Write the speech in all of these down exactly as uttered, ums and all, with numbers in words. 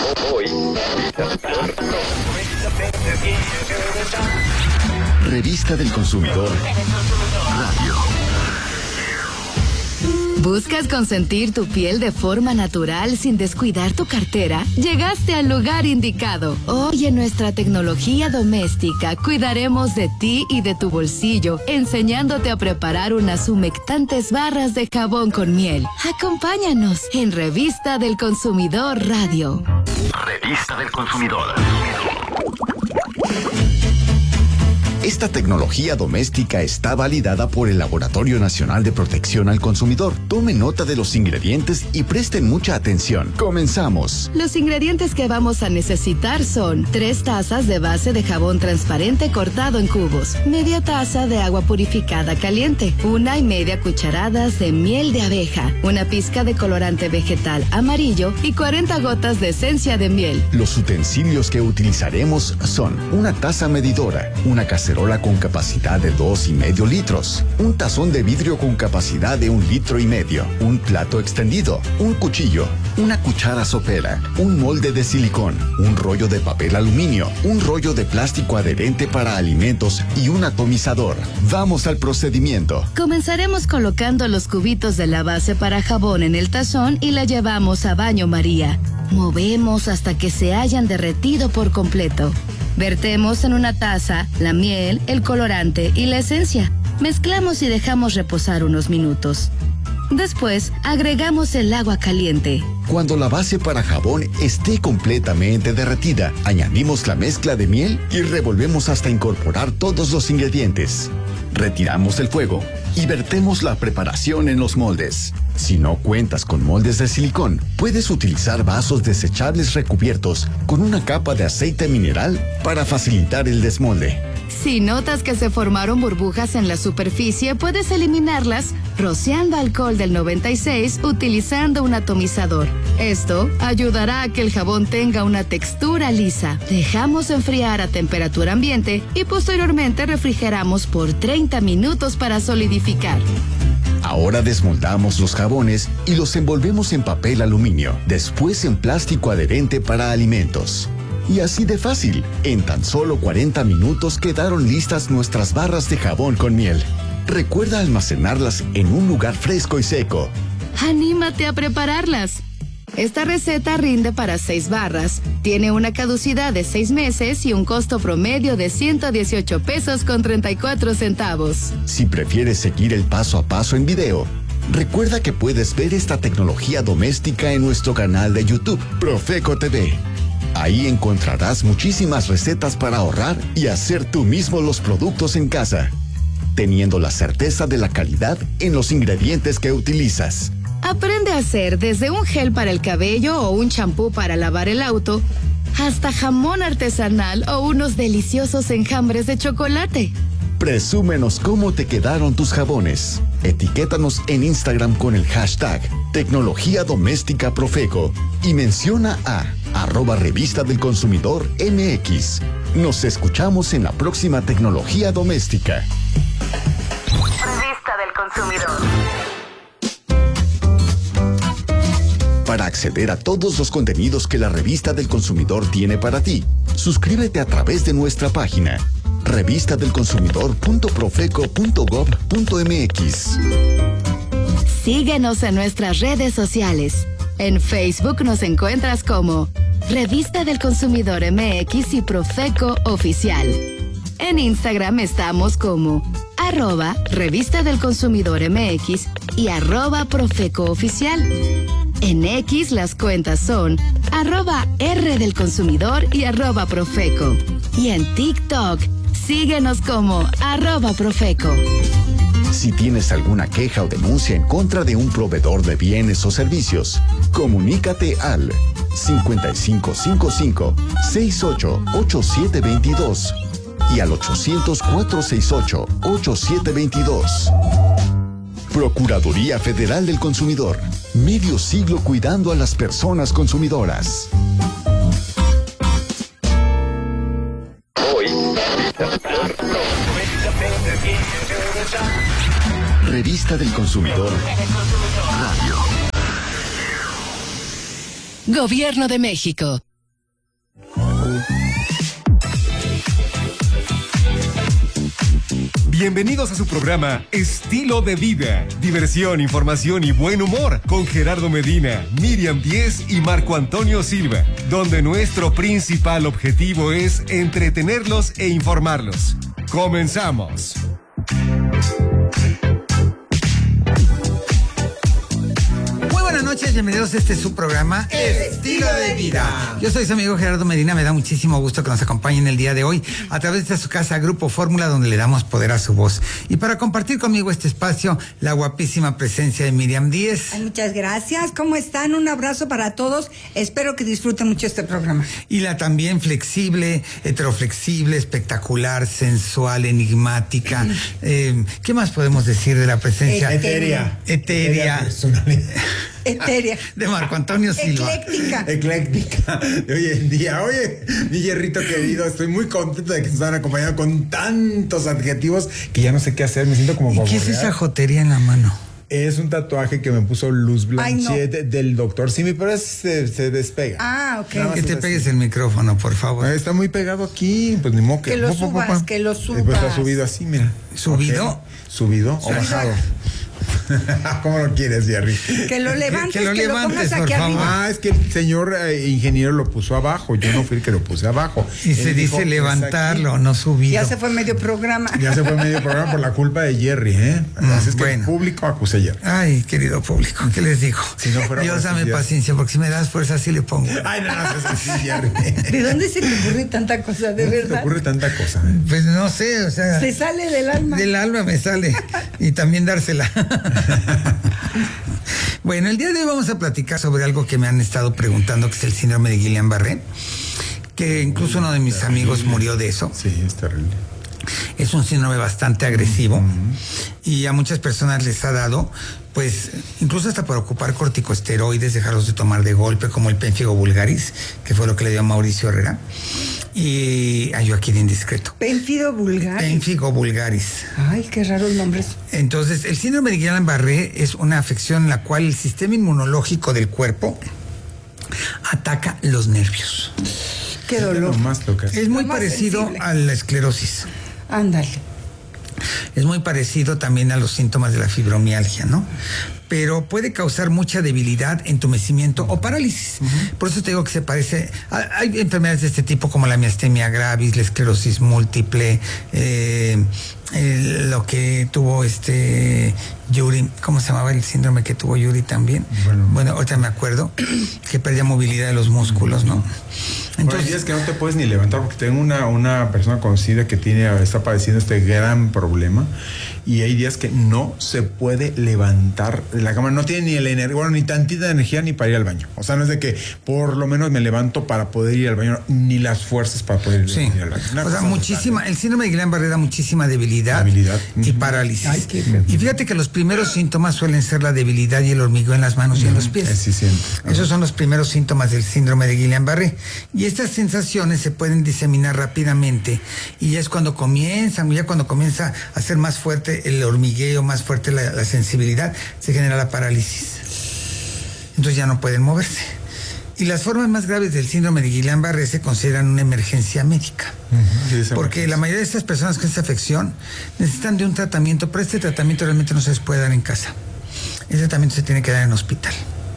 Hoy. Revista del Consumidor Radio. ¿Buscas consentir tu piel de forma natural sin descuidar tu cartera? Llegaste al lugar indicado. Hoy en nuestra tecnología doméstica cuidaremos de ti y de tu bolsillo, enseñándote a preparar unas humectantes barras de jabón con miel. Acompáñanos en Revista del Consumidor Radio. Revista del Consumidor. Esta tecnología doméstica está validada por el Laboratorio Nacional de Protección al Consumidor. Tome nota de los ingredientes y presten mucha atención. Comenzamos. Los ingredientes que vamos a necesitar son tres tazas de base de jabón transparente cortado en cubos, media taza de agua purificada caliente, una y media cucharadas de miel de abeja, una pizca de colorante vegetal amarillo y cuarenta gotas de esencia de miel. Los utensilios que utilizaremos son una taza medidora, una cacerola con capacidad de dos y medio litros, un tazón de vidrio con capacidad de un litro y medio, un plato extendido, un cuchillo, una cuchara sopera, un molde de silicón, un rollo de papel aluminio, un rollo de plástico adherente para alimentos y un atomizador. Vamos al procedimiento. Comenzaremos colocando los cubitos de la base para jabón en el tazón y la llevamos a baño María. Movemos hasta que se hayan derretido por completo. Vertemos en una taza la miel, el colorante y la esencia. Mezclamos y dejamos reposar unos minutos. Después, agregamos el agua caliente. Cuando la base para jabón esté completamente derretida, añadimos la mezcla de miel y revolvemos hasta incorporar todos los ingredientes. Retiramos del fuego y vertemos la preparación en los moldes. Si no cuentas con moldes de silicón, puedes utilizar vasos desechables recubiertos con una capa de aceite mineral para facilitar el desmolde. Si notas que se formaron burbujas en la superficie, puedes eliminarlas rociando alcohol del noventa y seis utilizando un atomizador. Esto ayudará a que el jabón tenga una textura lisa. Dejamos enfriar a temperatura ambiente y posteriormente refrigeramos por treinta minutos para solidificar. Ahora desmoldamos los jabones y los envolvemos en papel aluminio, después en plástico adherente para alimentos. Y así de fácil, en tan solo cuarenta minutos quedaron listas nuestras barras de jabón con miel. Recuerda almacenarlas en un lugar fresco y seco. ¡Anímate a prepararlas! Esta receta rinde para seis barras, tiene una caducidad de seis meses y un costo promedio de ciento dieciocho pesos con treinta y cuatro centavos. Si prefieres seguir el paso a paso en video, recuerda que puedes ver esta tecnología doméstica en nuestro canal de YouTube, Profeco T V. Ahí encontrarás muchísimas recetas para ahorrar y hacer tú mismo los productos en casa, teniendo la certeza de la calidad en los ingredientes que utilizas. Aprende a hacer desde un gel para el cabello o un champú para lavar el auto, hasta jamón artesanal o unos deliciosos enjambres de chocolate. Presúmenos cómo te quedaron tus jabones. Etiquétanos en Instagram con el hashtag Tecnología Doméstica Profeco y menciona a arroba Revista del Consumidor M X. Nos escuchamos en la próxima Tecnología Doméstica. Revista del Consumidor. Para acceder a todos los contenidos que la Revista del Consumidor tiene para ti, suscríbete a través de nuestra página revista del consumidor punto profeco punto gob punto m x. Síguenos en nuestras redes sociales. En Facebook nos encuentras como Revista del Consumidor M X y Profeco Oficial. En Instagram estamos como arroba Revista del Consumidor M X y arroba Profeco Oficial. En X las cuentas son arroba R del Consumidor y arroba Profeco. Y en TikTok, síguenos como arroba Profeco. Si tienes alguna queja o denuncia en contra de un proveedor de bienes o servicios, comunícate al cincuenta y cinco cincuenta y cinco, sesenta y ocho, ochenta y siete veintidós y al ochocientos, cuatrocientos sesenta y ocho, ochenta y siete veintidós. Procuraduría Federal del Consumidor. Medio siglo cuidando a las personas consumidoras. Hoy. Revista del Consumidor Radio. Gobierno de México. Bienvenidos a su programa Estilo de Vida. Diversión, información y buen humor con Gerardo Medina, Miriam Díez y Marco Antonio Silva, donde nuestro principal objetivo es entretenerlos e informarlos. ¡Comenzamos! Buenas noches, bienvenidos a este su programa Estilo de Vida. Yo soy su amigo Gerardo Medina, me da muchísimo gusto que nos acompañen el día de hoy a través de su casa Grupo Fórmula, donde le damos poder a su voz. Y para compartir conmigo este espacio, la guapísima presencia de Miriam Díez. Ay, muchas gracias, ¿cómo están? Un abrazo para todos, espero que disfruten mucho este programa. Y la también flexible, heteroflexible, espectacular, sensual, enigmática. Mm. Eh, ¿Qué más podemos decir de la presencia? Etérea. Etérea. Etérea. Etérea. De Marco Antonio Silva. Ecléctica. Ecléctica de hoy en día. Oye, mi Jerrito querido, estoy muy contento de que nos están acompañando con tantos adjetivos que ya no sé qué hacer. Me siento como... ¿Y qué es esa jotería en la mano? Es un tatuaje que me puso Luz Blanchet no. del doctor Simi, pero es, se, se despega. Ah, ok. Que te pegues así. El micrófono, por favor. Está muy pegado aquí, pues ni modo que... Que lo subas, pa, pa. que lo subas. Pues está subido así, mira. ¿Subido? Okay. ¿Subido o bajado? ¿Cómo lo quieres, Jerry? Que lo levantes, que, que lo, que levantes, lo pongas aquí arriba. Ah, es que el señor eh, ingeniero lo puso abajo. Yo no fui el que lo puse abajo. Y Él se dice levantarlo, no subido. Ya se fue medio programa. Ya se fue medio programa por la culpa de Jerry, ¿eh? Mm, Así es que bueno. El público acuse a Jerry. Ay, querido público, ¿qué les digo? Si no fuera Dios, dame paciencia, porque si me das fuerza, sí le pongo. Ay, no, no, es así, Jerry. ¿De dónde se te ocurre tanta cosa, de verdad? ¿Te ocurre tanta cosa? ¿Eh? Pues no sé, o sea... Se sale del alma. Del alma me sale. Y también dársela. Bueno, el día de hoy vamos a platicar sobre algo que me han estado preguntando, que es el síndrome de Guillain-Barré, que incluso uno de mis terrible. amigos murió de eso. Sí, es terrible. Es un síndrome bastante agresivo uh-huh. y a muchas personas les ha dado, pues, incluso hasta por ocupar corticosteroides, dejarlos de tomar de golpe, como el Pénfigo vulgaris, que fue lo que le dio a Mauricio Herrera. Y a Joaquín Indiscreto. Pénfigo vulgaris. Pénfigo vulgaris. Ay, qué raros nombres. Entonces, el síndrome de Guillain-Barré es una afección en la cual el sistema inmunológico del cuerpo ataca los nervios. Qué dolor. Es, más lo que es muy parecido sensible. a la esclerosis. Ándale. Es muy parecido también a los síntomas de la fibromialgia, ¿no? Pero puede causar mucha debilidad, entumecimiento o parálisis. Uh-huh. Por eso te digo que se parece... A, hay enfermedades de este tipo como la miastenia gravis, la esclerosis múltiple, eh, eh, lo que tuvo este Yuri, ¿cómo se llamaba el síndrome que tuvo Yuri también? Bueno, bueno ahorita me acuerdo, que perdía movilidad de los músculos, ¿no? Entonces, hay días que no te puedes ni levantar, porque tengo una, una persona conocida que tiene, está padeciendo este gran problema, y hay días que no se puede levantar de la cama, no tiene ni el energía, bueno, ni tantita energía ni para ir al baño. O sea, no es de que por lo menos me levanto para poder ir al baño, ni las fuerzas para poder sí. ir al baño. Una o sea, muchísima, total. El síndrome de Guillain-Barré da muchísima debilidad, debilidad. y parálisis. Ay, qué... Y fíjate que los primeros síntomas suelen ser la debilidad y el hormigueo en las manos mm, y en los pies. Sí, sí. Esos son los primeros síntomas del síndrome de Guillain-Barré. Y estas sensaciones se pueden diseminar rápidamente, y ya es cuando comienzan, ya cuando comienza a ser más fuerte el hormigueo, más fuerte la, la sensibilidad, se genera la parálisis. Entonces ya no pueden moverse. Y las formas más graves del síndrome de Guillain-Barré se consideran una emergencia médica. Uh-huh. Sí, porque la mayoría de estas personas con esta afección necesitan de un tratamiento, pero este tratamiento realmente no se les puede dar en casa. Este tratamiento se tiene que dar en hospital.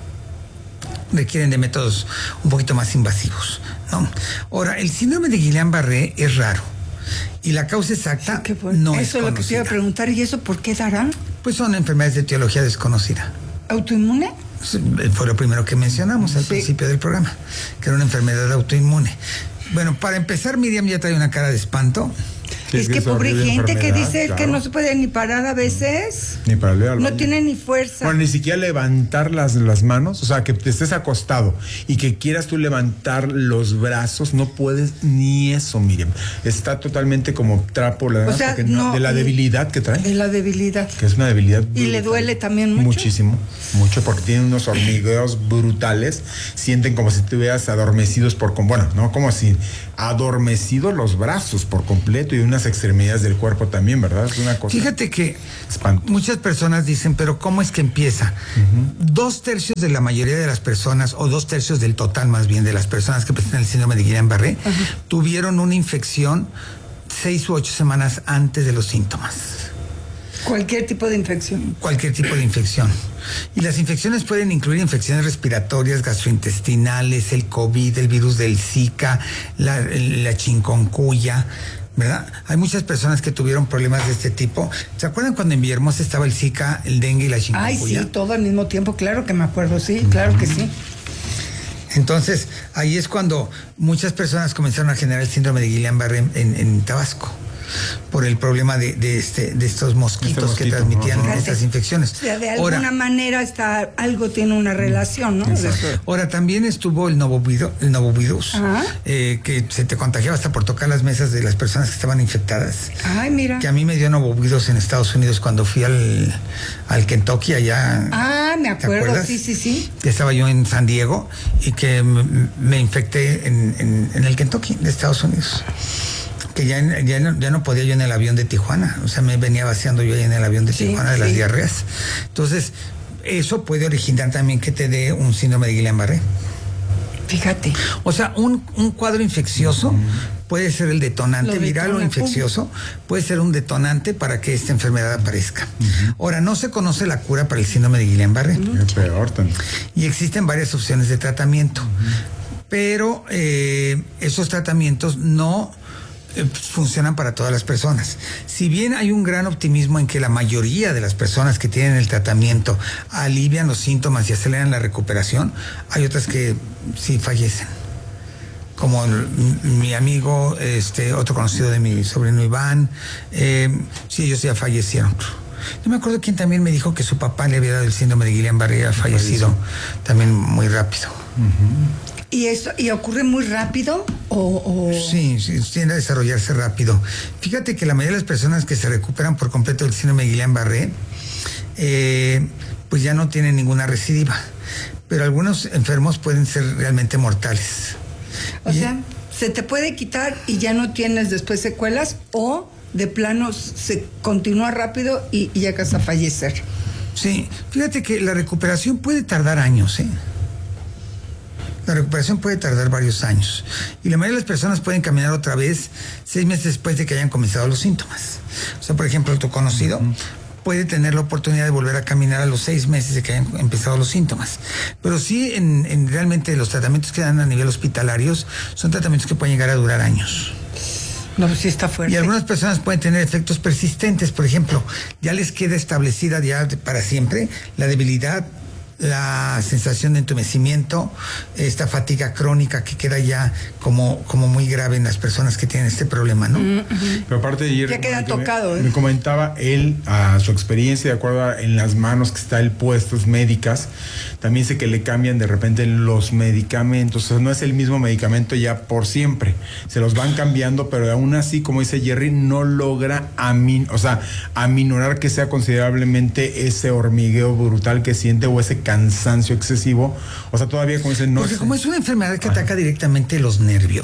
Requieren de métodos un poquito más invasivos, ¿no? Ahora, el síndrome de Guillain-Barré es raro. Y la causa exacta sí, pues, no es conocida. Eso es lo que te iba a preguntar. ¿Y eso por qué dará? Pues son enfermedades de etiología desconocida. ¿Autoinmune? Fue lo primero que mencionamos al sí. principio del programa, que era una enfermedad autoinmune. Bueno, para empezar, Miriam ya trae una cara de espanto. Sí, es que, que pobre gente que dice claro. que no se puede ni parar a veces. Ni para leer. No tiene ni fuerza. Bueno, ni siquiera levantar las, las manos. O sea, que te estés acostado y que quieras tú levantar los brazos, no puedes ni eso, Miriam. Está totalmente como trapo la, o sea, no, de la debilidad que trae. De la debilidad. Que es una debilidad. Y brutal. Le duele también mucho. Muchísimo, mucho, porque tiene unos hormigueos brutales. Sienten como si estuvieras adormecidos por... Bueno, no como si adormecidos los brazos por completo y unas extremidades del cuerpo también, ¿verdad? Es una cosa. Fíjate que espantosa. Muchas personas dicen, pero ¿cómo es que empieza? Uh-huh. Dos tercios de la mayoría de las personas, o dos tercios del total más bien de las personas que presentan el síndrome de Guillain-Barré, uh-huh. tuvieron una infección seis u ocho semanas antes de los síntomas. Cualquier tipo de infección. Cualquier tipo de infección. Y las infecciones pueden incluir infecciones respiratorias, gastrointestinales, el COVID, el virus del Zika, la, la chikungunya, ¿verdad? Hay muchas personas que tuvieron problemas de este tipo. ¿Se acuerdan cuando en Villahermosa estaba el Zika, el dengue y la chikungunya? Ay, sí, todo al mismo tiempo, claro que me acuerdo, sí, claro que sí. Entonces, ahí es cuando muchas personas comenzaron a generar el síndrome de Guillain-Barré en, en, en Tabasco, por el problema de, de, este, de estos mosquitos este mosquito, que transmitían ¿no? estas infecciones. O sea, de alguna ahora, manera está, algo tiene una relación, ¿no? Ahora, también estuvo el novovirus, el novovirus eh, que se te contagiaba hasta por tocar las mesas de las personas que estaban infectadas. Ay, mira. Que a mí me dio novovirus en Estados Unidos cuando fui al, al Kentucky allá. Ah, me acuerdo, sí, sí, sí. Que estaba yo en San Diego y que me, me infecté en, en, en el Kentucky de Estados Unidos. Que ya, ya, no, ya no podía yo en el avión de Tijuana, o sea, me venía vaciando yo ahí en el avión de sí, Tijuana de sí. las diarreas. Entonces, eso puede originar también que te dé un síndrome de Guillain-Barré. Fíjate. O sea, un, un cuadro infeccioso uh-huh. puede ser el detonante Lo viral detona, o infeccioso, pum. puede ser un detonante para que esta enfermedad aparezca. Uh-huh. Ahora, no se conoce la cura para el síndrome de Guillain-Barré. Uh-huh. Es peor también. Y existen varias opciones de tratamiento, uh-huh. pero eh, esos tratamientos no funcionan para todas las personas. Si bien hay un gran optimismo en que la mayoría de las personas que tienen el tratamiento alivian los síntomas y aceleran la recuperación, hay otras que sí fallecen. Como el, mi amigo, este otro conocido de mi sobrino Iván, eh, sí, ellos ya fallecieron. No me acuerdo quién también me dijo que su papá le había dado el síndrome de Guillain-Barré y ha fallecido Falleció. también muy rápido. Uh-huh. ¿Y esto y ocurre muy rápido o, o...? Sí, sí, tiende a desarrollarse rápido. Fíjate que la mayoría de las personas que se recuperan por completo del síndrome de Guillain-Barré, eh, pues ya no tienen ninguna recidiva. Pero algunos enfermos pueden ser realmente mortales. O y, sea, se te puede quitar y ya no tienes después secuelas, o de plano se continúa rápido y, y llegas a fallecer. Sí, fíjate que la recuperación puede tardar años, ¿eh? La recuperación puede tardar varios años y la mayoría de las personas pueden caminar otra vez seis meses después de que hayan comenzado los síntomas. O sea, por ejemplo, tu conocido uh-huh. puede tener la oportunidad de volver a caminar a los seis meses de que hayan empezado los síntomas. Pero sí, en, en realmente los tratamientos que dan a nivel hospitalarios son tratamientos que pueden llegar a durar años. No, sí está fuerte. Y algunas personas pueden tener efectos persistentes. Por ejemplo, ya les queda establecida ya para siempre la debilidad, la sensación de entumecimiento, esta fatiga crónica que queda ya como, como muy grave en las personas que tienen este problema, ¿no? Uh-huh. Pero aparte de ayer, ya queda tocado, me, ¿eh? me comentaba él a su experiencia, de acuerdo a, en las manos que está él puestos médicas, también sé que le cambian de repente los medicamentos, o sea, no es el mismo medicamento ya por siempre, se los van cambiando, pero aún así, como dice Jerry, no logra amin, o sea, aminorar que sea considerablemente ese hormigueo brutal que siente o ese cansancio excesivo, o sea, todavía como dicen, no. Porque es, como es una enfermedad que Ajá. ataca directamente los nervios.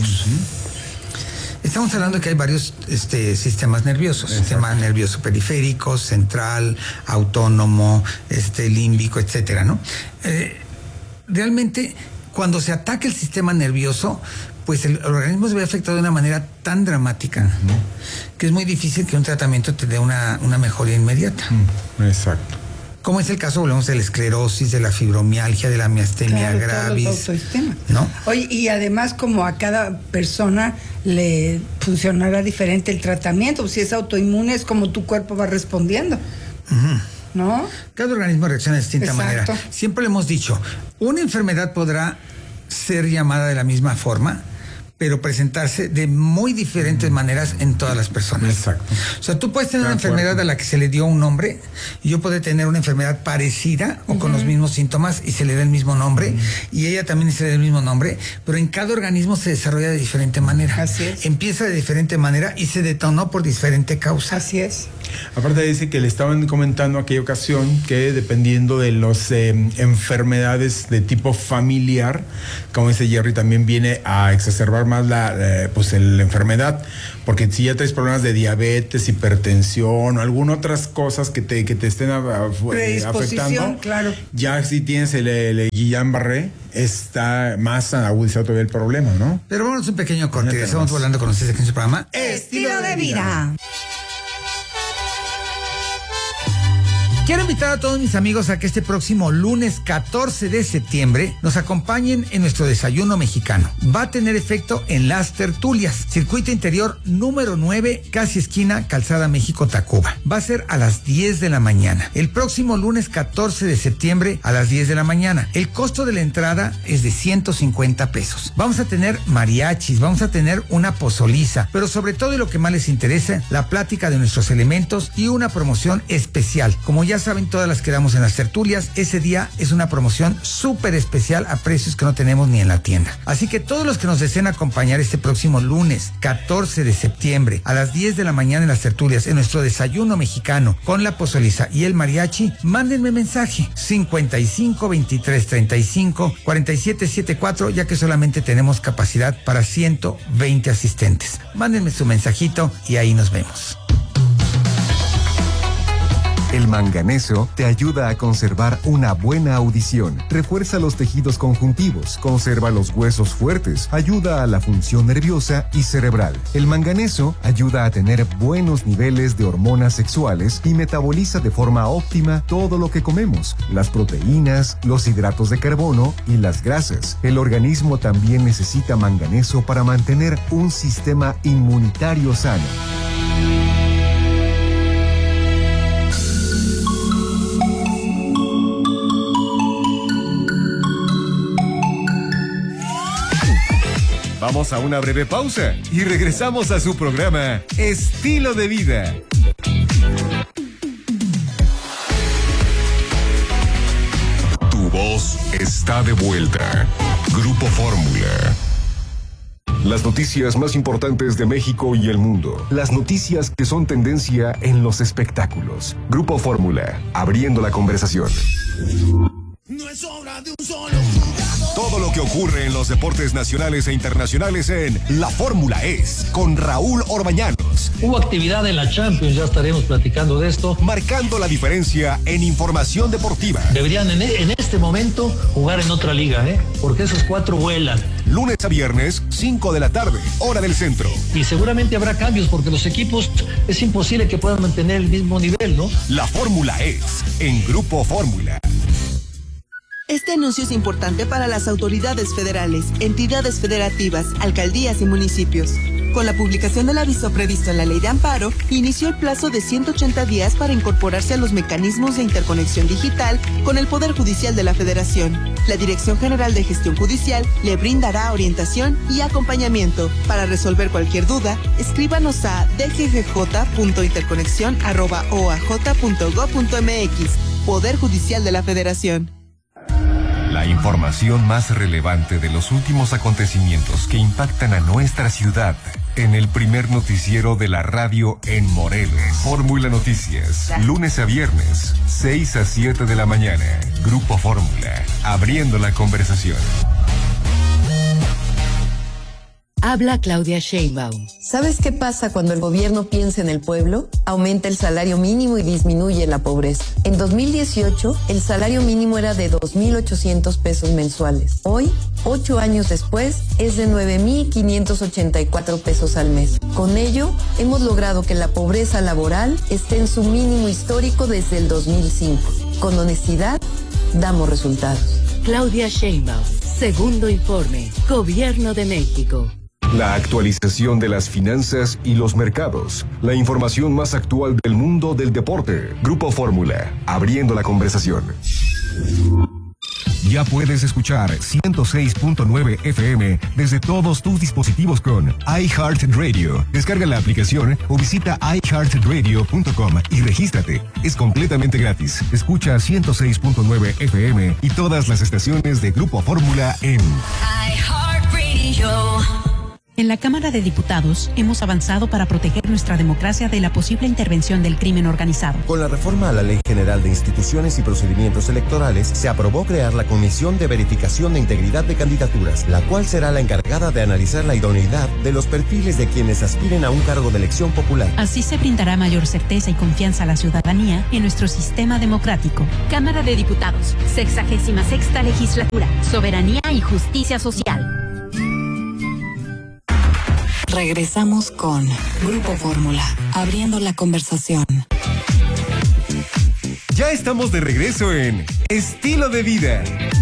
Uh-huh. Estamos hablando de que hay varios este, sistemas nerviosos, Exacto. sistema nervioso periférico, central, autónomo, este, límbico, etcétera, ¿no? Eh, realmente, cuando se ataca el sistema nervioso, pues el, el organismo se ve afectado de una manera tan dramática uh-huh. que es muy difícil que un tratamiento te dé una, una mejoría inmediata. Uh-huh. Exacto. Como es el caso, volvemos de la esclerosis, de la fibromialgia, de la miastenia claro, gravis, ¿no? Oye, y además como a cada persona le funcionará diferente el tratamiento, si es autoinmune es como tu cuerpo va respondiendo, uh-huh. ¿no? Cada organismo reacciona de distinta Exacto. manera. Siempre le hemos dicho, una enfermedad podrá ser llamada de la misma forma, pero presentarse de muy diferentes maneras en todas las personas. Exacto. O sea, tú puedes tener una enfermedad a la que se le dio un nombre y yo puedo tener una enfermedad parecida o uh-huh. con los mismos síntomas y se le da el mismo nombre uh-huh. y ella también se le da el mismo nombre, pero en cada organismo se desarrolla de diferente manera. Así es. Empieza de diferente manera y se detonó por diferente causa. Así es. Aparte dice que le estaban comentando aquella ocasión que dependiendo de las eh, enfermedades de tipo familiar, como dice Jerry, también viene a exacerbar agravar más la, eh, pues el, la enfermedad, porque si ya traes problemas de diabetes, hipertensión o alguna otras cosas que te, que te estén a, a, afectando, claro. Ya si tienes el, el Guillain-Barré, está más agudizado todavía el problema, ¿no? Pero vamos a un pequeño corte, estamos volando con ustedes aquí en su programa Estilo de Vida. Quiero invitar a todos mis amigos a que este próximo lunes catorce de septiembre nos acompañen en nuestro desayuno mexicano. Va a tener efecto en Las Tertulias, circuito interior número nueve, casi esquina Calzada México-Tacuba. Va a ser a las diez de la mañana. El próximo lunes catorce de septiembre a las diez de la mañana. El costo de la entrada es de ciento cincuenta pesos. Vamos a tener mariachis, vamos a tener una pozoliza, pero sobre todo y lo que más les interesa, la plática de nuestros elementos y una promoción especial. Como ya Ya saben, todas las que damos en las tertulias, ese día es una promoción súper especial a precios que no tenemos ni en la tienda. Así que todos los que nos deseen acompañar este próximo lunes catorce de septiembre a las diez de la mañana en las tertulias, en nuestro desayuno mexicano con la pozoliza y el mariachi, mándenme mensaje cincuenta y cinco, veintitrés, treinta y cinco, cuarenta y siete, setenta y cuatro, ya que solamente tenemos capacidad para ciento veinte asistentes. Mándenme su mensajito y ahí nos vemos. El manganeso te ayuda a conservar una buena audición, refuerza los tejidos conjuntivos, conserva los huesos fuertes, ayuda a la función nerviosa y cerebral. El manganeso ayuda a tener buenos niveles de hormonas sexuales y metaboliza de forma óptima todo lo que comemos, las proteínas, los hidratos de carbono y las grasas. El organismo también necesita manganeso para mantener un sistema inmunitario sano. Vamos a una breve pausa y regresamos a su programa Estilo de Vida. Tu voz está de vuelta. Grupo Fórmula. Las noticias más importantes de México y el mundo. Las noticias que son tendencia en los espectáculos. Grupo Fórmula, abriendo la conversación. No es obra de un solo jugador. Todo lo que ocurre en los deportes nacionales e internacionales en La Fórmula es con Raúl Orbañanos. Hubo actividad en la Champions, ya estaremos platicando de esto. Marcando la diferencia en información deportiva. Deberían en, en este momento jugar en otra liga, ¿eh? Porque esos cuatro vuelan. Lunes a viernes, cinco de la tarde, hora del centro. Y seguramente habrá cambios porque los equipos es imposible que puedan mantener el mismo nivel, ¿no? La Fórmula es en Grupo Fórmula. Este anuncio es importante para las autoridades federales, entidades federativas, alcaldías y municipios. Con la publicación del aviso previsto en la Ley de Amparo, inició el plazo de ciento ochenta días para incorporarse a los mecanismos de interconexión digital con el Poder Judicial de la Federación. La Dirección General de Gestión Judicial le brindará orientación y acompañamiento. Para resolver cualquier duda, escríbanos a d g g j punto interconexión arroba o a j punto gob punto m x. Poder Judicial de la Federación. La información más relevante de los últimos acontecimientos que impactan a nuestra ciudad en el primer noticiero de la radio en Morelos. Fórmula Noticias, lunes a viernes, seis a siete de la mañana. Grupo Fórmula, abriendo la conversación. Habla Claudia Sheinbaum. ¿Sabes qué pasa cuando el gobierno piensa en el pueblo? Aumenta el salario mínimo y disminuye la pobreza. En dos mil dieciocho, el salario mínimo era de dos mil ochocientos pesos mensuales. Hoy, ocho años después, es de nueve mil quinientos ochenta y cuatro pesos al mes. Con ello, hemos logrado que la pobreza laboral esté en su mínimo histórico desde el dos mil cinco. Con honestidad, damos resultados. Claudia Sheinbaum. Segundo informe. Gobierno de México. La actualización de las finanzas y los mercados. La información más actual del mundo del deporte. Grupo Fórmula, abriendo la conversación. Ya puedes escuchar ciento seis punto nueve F M desde todos tus dispositivos con iHeartRadio. Descarga la aplicación o visita i heart radio punto com y regístrate. Es completamente gratis. Escucha ciento seis punto nueve F M y todas las estaciones de Grupo Fórmula en iHeartRadio. En la Cámara de Diputados hemos avanzado para proteger nuestra democracia de la posible intervención del crimen organizado. Con la reforma a la Ley General de Instituciones y Procedimientos Electorales, se aprobó crear la Comisión de Verificación de Integridad de Candidaturas, la cual será la encargada de analizar la idoneidad de los perfiles de quienes aspiren a un cargo de elección popular. Así se brindará mayor certeza y confianza a la ciudadanía en nuestro sistema democrático. Cámara de Diputados, sexagésima sexta legislatura, soberanía y justicia social. Regresamos con Grupo Fórmula, abriendo la conversación. Ya estamos de regreso en Estilo de Vida.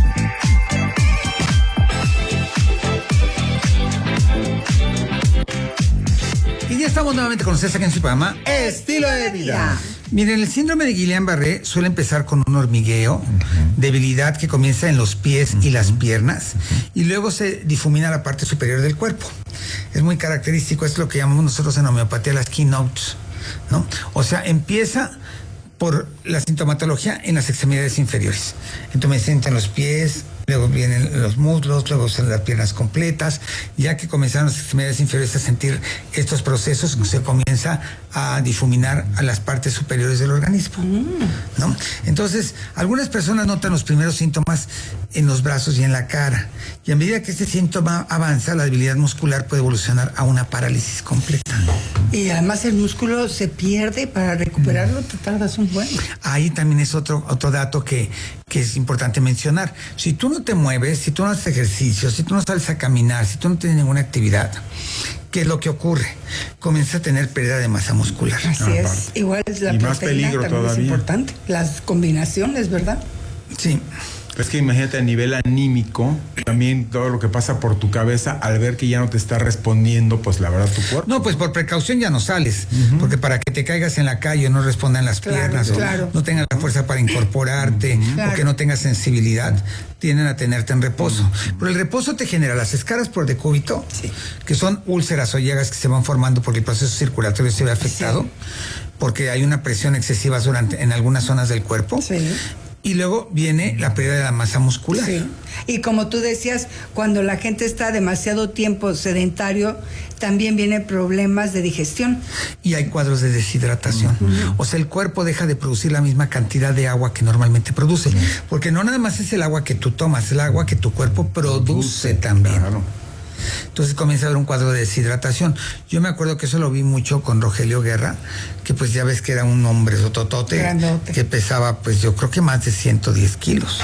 Y ya estamos nuevamente con ustedes aquí en su programa Estilo de Vida. Miren, el síndrome de Guillain-Barré suele empezar con un hormigueo, uh-huh. debilidad que comienza en los pies uh-huh. y las piernas, uh-huh. y luego se difumina la parte superior del cuerpo. Es muy característico, es lo que llamamos nosotros en homeopatía las keynotes, ¿no? O sea, empieza por la sintomatología en las extremidades inferiores. Entonces en los pies, luego vienen los muslos, luego son las piernas completas. Ya que comenzaron las extremidades inferiores a sentir estos procesos, se comienza a difuminar a las partes superiores del organismo, ¿no? Entonces, algunas personas notan los primeros síntomas en los brazos y en la cara. Y a medida que este síntoma avanza, la debilidad muscular puede evolucionar a una parálisis completa. Y además el músculo se pierde, para recuperarlo te tardas un buen. Ahí también es otro, otro dato que, que es importante mencionar. Si tú no te mueves, si tú no haces ejercicio, si tú no sales a caminar, si tú no tienes ninguna actividad, ¿qué es lo que ocurre? Comienza a tener pérdida de masa muscular. Así es. Parte. Igual es la y proteína, más peligro también todavía. Es importante. Las combinaciones, ¿verdad? Sí. Es que imagínate a nivel anímico, también todo lo que pasa por tu cabeza al ver que ya no te está respondiendo, pues la verdad, tu cuerpo. No, pues por precaución ya no sales, uh-huh. porque para que te caigas en la calle o no respondan las claro, piernas, claro. o no tengas la fuerza para incorporarte, uh-huh. claro. o que no tengas sensibilidad, tienden a tenerte en reposo. Uh-huh. Pero el reposo te genera las escaras por decúbito, sí. que son úlceras o llagas que se van formando porque el proceso circulatorio se ve afectado, sí. porque hay una presión excesiva durante, en algunas zonas del cuerpo. Sí. Y luego viene la pérdida de la masa muscular. Sí. Y como tú decías, cuando la gente está demasiado tiempo sedentario, también vienen problemas de digestión. Y hay cuadros de deshidratación. Uh-huh. O sea, el cuerpo deja de producir la misma cantidad de agua que normalmente produce. Uh-huh. Porque no nada más es el agua que tú tomas, es el agua que tu cuerpo produce también. Claro. Entonces comienza a haber un cuadro de deshidratación. Yo me acuerdo que eso lo vi mucho con Rogelio Guerra, que pues ya ves que era un hombre sototote, grandote, que pesaba pues yo creo que más de ciento diez kilos.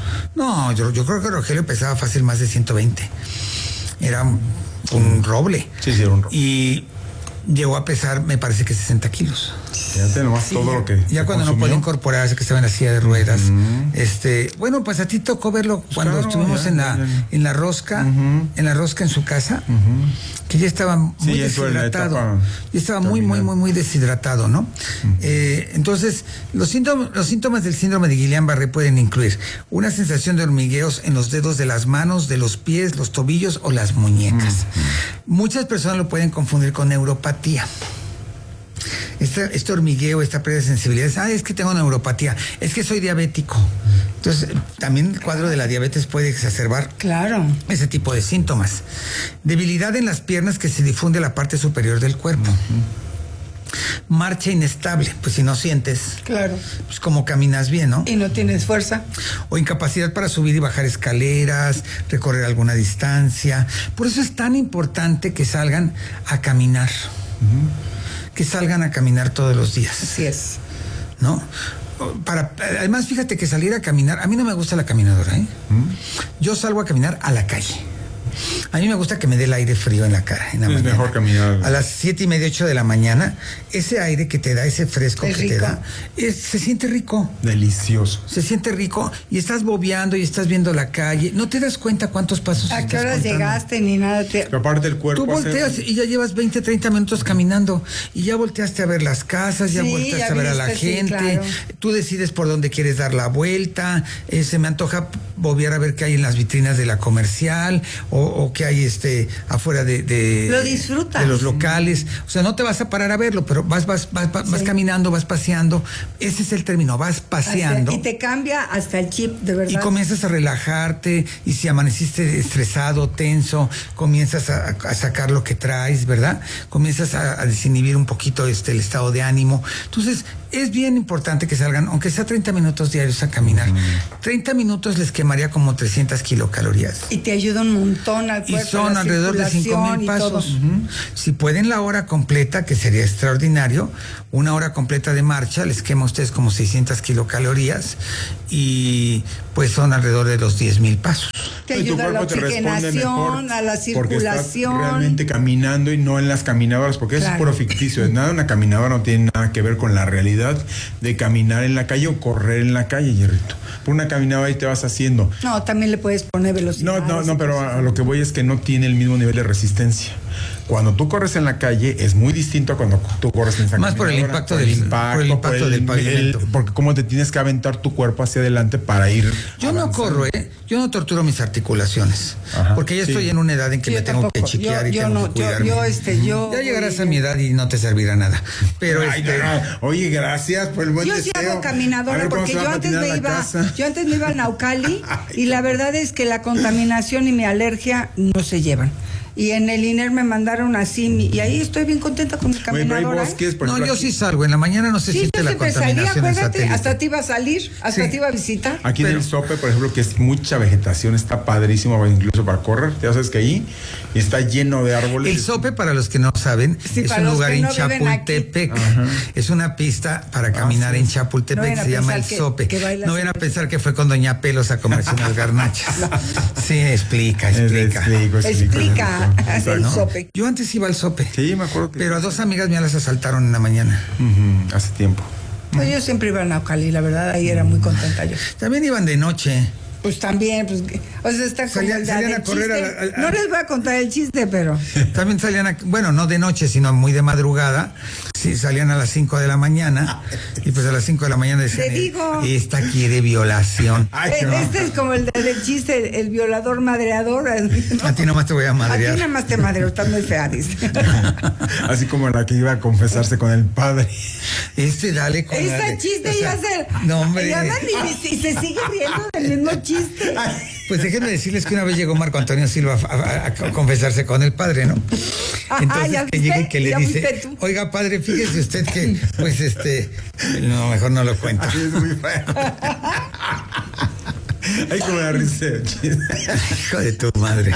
No, yo, yo creo que Rogelio pesaba fácil más de ciento veinte. Era un, un roble. Sí, sí, era un roble. Y llegó a pesar, me parece que sesenta kilos. Fíjate nomás sí, todo lo que ya cuando consumió. No podía incorporarse, que estaba en la silla de ruedas. Uh-huh. Este, bueno, pues a ti tocó verlo cuando claro, estuvimos ya, en la ya, ya. en la rosca, uh-huh. en la rosca en su casa, uh-huh. que ya estaba muy sí, deshidratado. Ya estaba muy, muy, muy, muy deshidratado, ¿no? Uh-huh. Eh, entonces, los síntomas, los síntomas del síndrome de Guillain-Barré pueden incluir una sensación de hormigueos en los dedos de las manos, de los pies, los tobillos o las muñecas. Uh-huh. Muchas personas lo pueden confundir con neuropatía. Este, este hormigueo, esta pérdida de sensibilidad, ah, es que tengo neuropatía, es que soy diabético. Entonces, también el cuadro de la diabetes puede exacerbar claro. ese tipo de síntomas. Debilidad en las piernas que se difunde a la parte superior del cuerpo. Uh-huh. Marcha inestable, pues si no sientes, claro. pues como caminas bien, ¿no? Y no tienes fuerza. O incapacidad para subir y bajar escaleras, recorrer alguna distancia. Por eso es tan importante que salgan a caminar. Uh-huh. Que salgan a caminar todos los días. Así es. ¿No? Para, además, fíjate que salir a caminar, a mí no me gusta la caminadora, ¿eh? ¿Mm? Yo salgo a caminar a la calle. A mí me gusta que me dé el aire frío en la cara. En la es mañana. Mejor caminar. A las siete y media, ocho de la mañana, ese aire que te da, ese fresco es que rico. Te da, es, se siente rico. Delicioso. Se siente rico y estás bobeando y estás viendo la calle. No te das cuenta cuántos pasos ¿A estás qué horas contando? Llegaste ni nada? Te... Aparte del cuerpo. Tú volteas hace... y ya llevas veinte, treinta minutos caminando y ya volteaste a ver las casas, ya sí, volteaste ya a ver viste, a la gente. Sí, claro. Tú decides por dónde quieres dar la vuelta. Eh, se me antoja bobear a ver qué hay en las vitrinas de la comercial o, o qué que hay este afuera de, de, lo disfrutas. de los locales. O sea, no te vas a parar a verlo, pero vas, vas, vas, vas, sí. vas caminando, vas paseando. Ese es el término, vas paseando. Y te cambia hasta el chip, de verdad. Y comienzas a relajarte, y si amaneciste estresado, tenso, comienzas a, a sacar lo que traes, ¿verdad? Comienzas a, a desinhibir un poquito este, el estado de ánimo. Entonces, es bien importante que salgan, aunque sea treinta minutos diarios a caminar. Mm. treinta minutos les quemaría como trescientas kilocalorías. Y te ayuda un montón al cuerpo. Y son alrededor de cinco mil pasos. Uh-huh. Si pueden la hora completa, que sería extraordinario, una hora completa de marcha, les quema a ustedes como seiscientas kilocalorías y pues son alrededor de los diez mil pasos. Te ayuda a la oxigenación, a la circulación. Porque estás realmente caminando y no en las caminadoras, porque claro. eso es puro ficticio. Es nada, una caminadora no tiene nada que ver con la realidad de caminar en la calle o correr en la calle, Hierrito. Por una caminadora ahí te vas haciendo. No, también le puedes poner velocidad. No, no, no, pero a lo que voy es que no tiene el mismo nivel de resistencia. Cuando tú corres en la calle es muy distinto a cuando tú corres en esa Más por el impacto, por del, el impacto, por el impacto por el, del pavimento. El, porque cómo te tienes que aventar tu cuerpo hacia adelante para ir Yo avanzando. No corro, ¿eh? Yo no torturo mis articulaciones. Ajá, porque ya sí. estoy en una edad en que sí, me tengo tampoco. que chiquear yo, y yo tengo no, que cuidarme. Yo, yo, este, yo, ya llegarás a mi edad y no te servirá nada. Pero Ay, este, no, oye, gracias por el buen yo deseo. Yo sí hago caminadora porque yo antes me iba, casa. yo antes me iba a Naucali y la verdad es que la contaminación y mi alergia no se llevan. Y en el I N E R me mandaron así y ahí estoy bien contenta con mi caminadora. Oye, bosques, no, yo sí salgo. En la mañana no se sí, siente la contaminación salía, acuérdate, hasta te iba a salir, hasta sí. te iba a visitar. Aquí pero... en el Sope, por ejemplo, que es mucha vegetación, está padrísimo incluso para correr. Ya sabes que ahí está lleno de árboles. El Sope, para los que no saben, sí, es un lugar en no Chapultepec. Es una pista para caminar ah, sí. en Chapultepec, no se llama el que, Sope. Que no vayan a pensar que fue con Doña Pelos a comerse unas garnachas. no. Sí, explica, explica. Explico, explico, explica. El ¿no? Sope. Yo antes iba al Sope. Sí, me acuerdo. Que... Pero a dos amigas mías las asaltaron en la mañana. Uh-huh, hace tiempo. No, yo siempre iba a Naucali, la verdad, ahí era muy contenta yo. También iban de noche. Pues también, pues, o sea, está como salían, salían a correr a la, a, a, no les voy a contar el chiste, pero también salían, a, bueno, no de noche, sino muy de madrugada. Sí, salían a las cinco de la mañana y pues a las cinco de la mañana decían, te digo, esta quiere violación. Ay, no. Este es como el del chiste, el, el violador madreador, ¿no? A ti nomás te voy a madrear. A ti nomás te madreo, estás muy fea, dice. Así como la que iba a confesarse con el padre. Este dale con Esta la chiste o sea, ya se no, hombre. Ya y, y se sigue riendo del mismo chiste. Pues déjenme decirles que una vez llegó Marco Antonio Silva a, a, a confesarse con el padre, ¿no? Entonces ah, que llega y que le dice, oiga padre, fíjese usted que, pues este, no, mejor no lo cuento. Es muy feo. Ay, como la risa. Hijo de tu madre.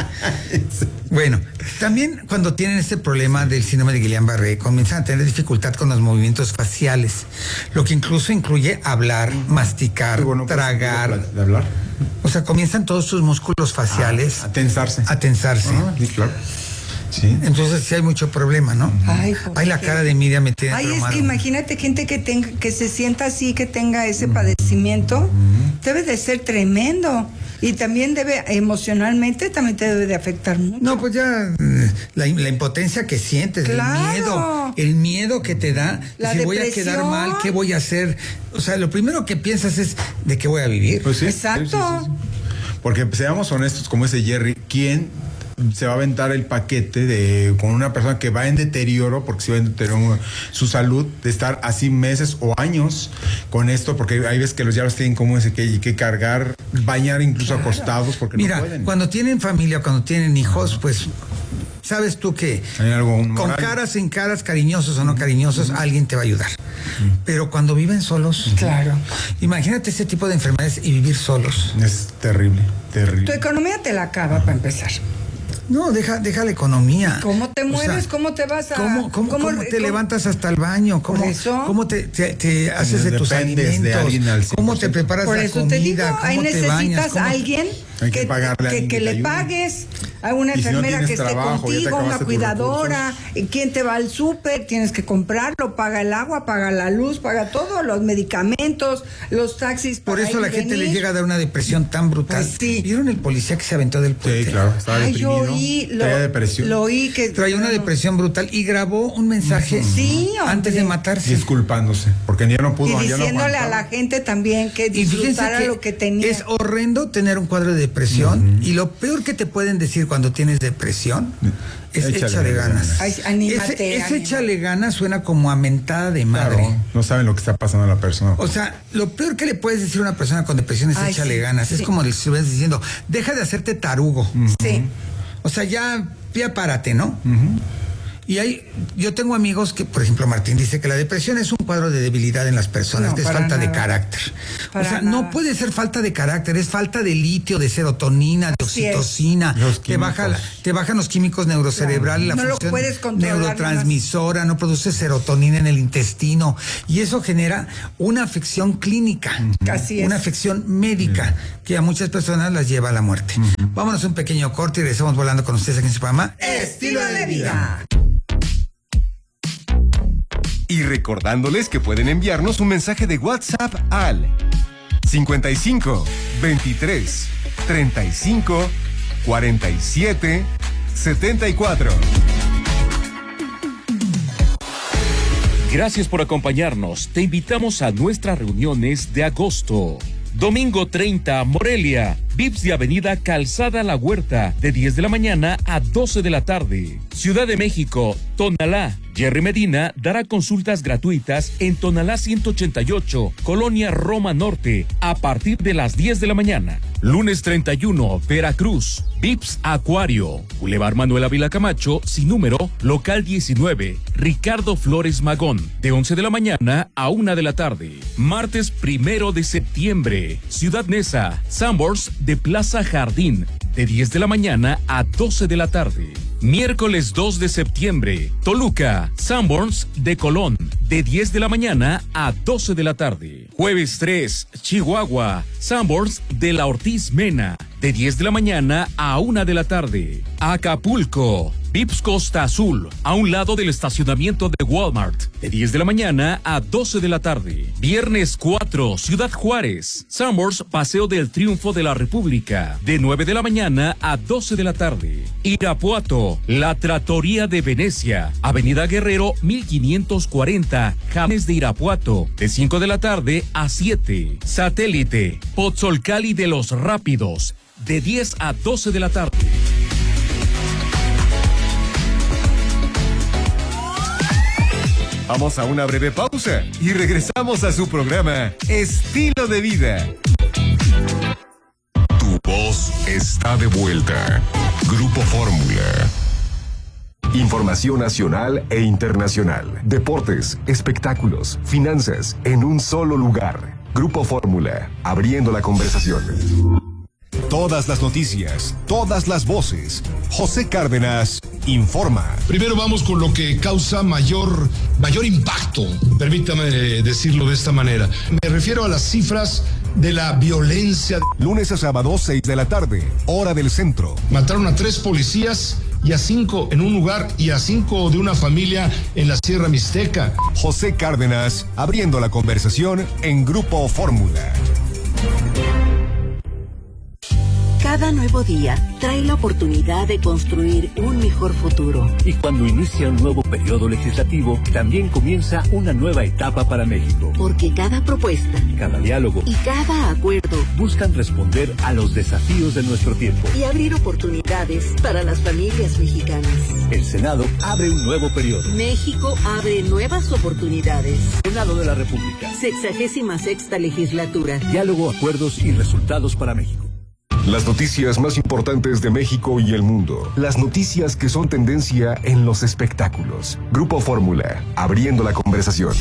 Bueno, también cuando tienen este problema del síndrome de Guillain-Barré, comienzan a tener dificultad con los movimientos faciales, lo que incluso incluye hablar, masticar, bueno, tragar. ¿De hablar? O sea, comienzan todos sus músculos faciales ah, a tensarse. A tensarse. Ah, sí, claro. Sí. Entonces sí hay mucho problema, ¿no? Ay, Ay, la cara de Miriam me tiene Ay, traumado. Es que imagínate gente que tenga, que se sienta así, que tenga ese uh-huh. padecimiento, uh-huh. debe de ser tremendo. Y también debe, emocionalmente, también te debe de afectar mucho. No, pues ya, la, la impotencia que sientes, claro. el miedo, el miedo que te da, la si depresión. Voy a quedar mal, ¿qué voy a hacer? O sea, lo primero que piensas es de qué voy a vivir. Pues sí, exacto. Sí, sí, sí. Porque seamos honestos, como ese Jerry, ¿quién se va a aventar el paquete de con una persona que va en deterioro, porque si va en deterioro su salud, de estar así meses o años con esto, porque hay veces que los diablos tienen como ese que, que cargar, bañar incluso claro. acostados porque Mira, no pueden. Cuando tienen familia, cuando tienen hijos, pues sabes tú que hay algo con moral. Caras en caras, cariñosos o no cariñosos, uh-huh. alguien te va a ayudar. Uh-huh. Pero cuando viven solos, claro. Imagínate ese tipo de enfermedades y vivir solos. Es terrible, terrible. Tu economía te la acaba uh-huh. para empezar. No, deja, deja la economía. ¿Cómo te mueves? O sea, ¿cómo te vas a...? ¿Cómo, cómo, cómo, cómo te cómo, levantas hasta el baño? ¿Cómo, cómo te, te, te haces de tus alimentos? De ¿Cómo te preparas por la eso comida? Te digo, ¿Cómo ahí te necesitas bañas? a alguien Hay que, que, pagarle que, que, que le pagues a una enfermera si no que esté trabajo, contigo, una cuidadora, quién te va al súper, tienes que comprarlo, paga el agua, paga la luz, paga todo, los medicamentos, los taxis. Por eso a la gente venir. Le llega a dar una depresión tan brutal. Pues sí. ¿Vieron el policía que se aventó del puente? Sí, claro, estaba Ay, deprimido. Yo oí, lo, traía depresión. Lo oí que... Traía una depresión brutal y grabó un mensaje sí, antes de matarse. Disculpándose, porque ya no pudo. Y diciéndole ya no a la gente también que disfrutara que lo que tenía. Es horrendo tener un cuadro de depresión, uh-huh. y lo peor que te pueden decir cuando tienes depresión es échale, échale ganas. ganas. Ay, anímate, ese ese anímate. Échale ganas suena como a mentada de madre. Claro, no saben lo que está pasando a la persona. O sea, lo peor que le puedes decir a una persona con depresión es Ay, échale sí, ganas. Sí. Es como si estuvieras diciendo, deja de hacerte tarugo. Uh-huh. Sí. O sea, ya, ya párate, ¿no? Uh-huh. Y hay, yo tengo amigos que, por ejemplo, Martín dice que la depresión es un cuadro de debilidad en las personas, no, que es falta nada. de carácter. Para o sea, nada. no puede ser falta de carácter, es falta de litio, de serotonina, de oxitocina. Te, baja la, te bajan los químicos neurocerebrales, claro. la no función lo puedes neurotransmisora, no produce serotonina en el intestino. Y eso genera una afección clínica, uh-huh. Así una es. afección médica, uh-huh. que a muchas personas las lleva a la muerte. Uh-huh. Vámonos a un pequeño corte y regresamos volando con ustedes aquí en su programa Estilo de Vida. Y recordándoles que pueden enviarnos un mensaje de WhatsApp al cincuenta y cinco, veintitrés, treinta y cinco, cuarenta y siete, setenta y cuatro. Gracias por acompañarnos. Te invitamos a nuestras reuniones de agosto. Domingo treinta, Morelia, Vips de Avenida Calzada La Huerta, de diez de la mañana a doce de la tarde. Ciudad de México, Tonalá, Jerry Medina dará consultas gratuitas en Tonalá ciento ochenta y ocho, Colonia Roma Norte, a partir de las diez de la mañana. Lunes treinta y uno, Veracruz, Vips Acuario, Boulevard Manuel Ávila Camacho, sin número, local diecinueve, Ricardo Flores Magón, de once de la mañana a una de la tarde. Martes primero de septiembre, Ciudad Neza, Sanborns de Plaza Jardín, de diez de la mañana a doce de la tarde. Miércoles dos de septiembre, Toluca, Sanborns de Colón, de diez de la mañana a doce de la tarde. Jueves tres, Chihuahua, Sanborns de la Ortiz Mena, de diez de la mañana a una de la tarde. Acapulco, Vips Costa Azul, a un lado del estacionamiento de Walmart, de diez de la mañana a doce de la tarde. Viernes cuatro, Ciudad Juárez, Sanborns Paseo del Triunfo de la República, de nueve de la mañana a doce de la tarde. Irapuato, La Trattoria de Venecia, Avenida Guerrero mil quinientos cuarenta, James de Irapuato, de cinco de la tarde a siete. Satélite, Pozzolcali de los Rápidos, de diez a doce de la tarde. Vamos a una breve pausa y regresamos a su programa Estilo de Vida. Tu voz está de vuelta. Grupo Fórmula. Información nacional e internacional. Deportes, espectáculos, finanzas, en un solo lugar. Grupo Fórmula, abriendo la conversación. Todas las noticias, todas las voces. José Cárdenas informa. Primero vamos con lo que causa mayor, mayor impacto, permítame decirlo de esta manera. Me refiero a las cifras de la violencia. Lunes a sábado, seis de la tarde, hora del centro. Mataron a tres policías y a cinco en un lugar y a cinco de una familia en la Sierra Mixteca. José Cárdenas, abriendo la conversación en Grupo Fórmula. Cada nuevo día trae la oportunidad de construir un mejor futuro. Y cuando inicia un nuevo periodo legislativo, también comienza una nueva etapa para México. Porque cada propuesta, cada diálogo y cada acuerdo buscan responder a los desafíos de nuestro tiempo y abrir oportunidades para las familias mexicanas. El Senado abre un nuevo periodo. México abre nuevas oportunidades. Senado de la República. Sexagésima sexta legislatura. Diálogo, acuerdos y resultados para México. Las noticias más importantes de México y el mundo. Las noticias que son tendencia en los espectáculos. Grupo Fórmula, abriendo la conversación.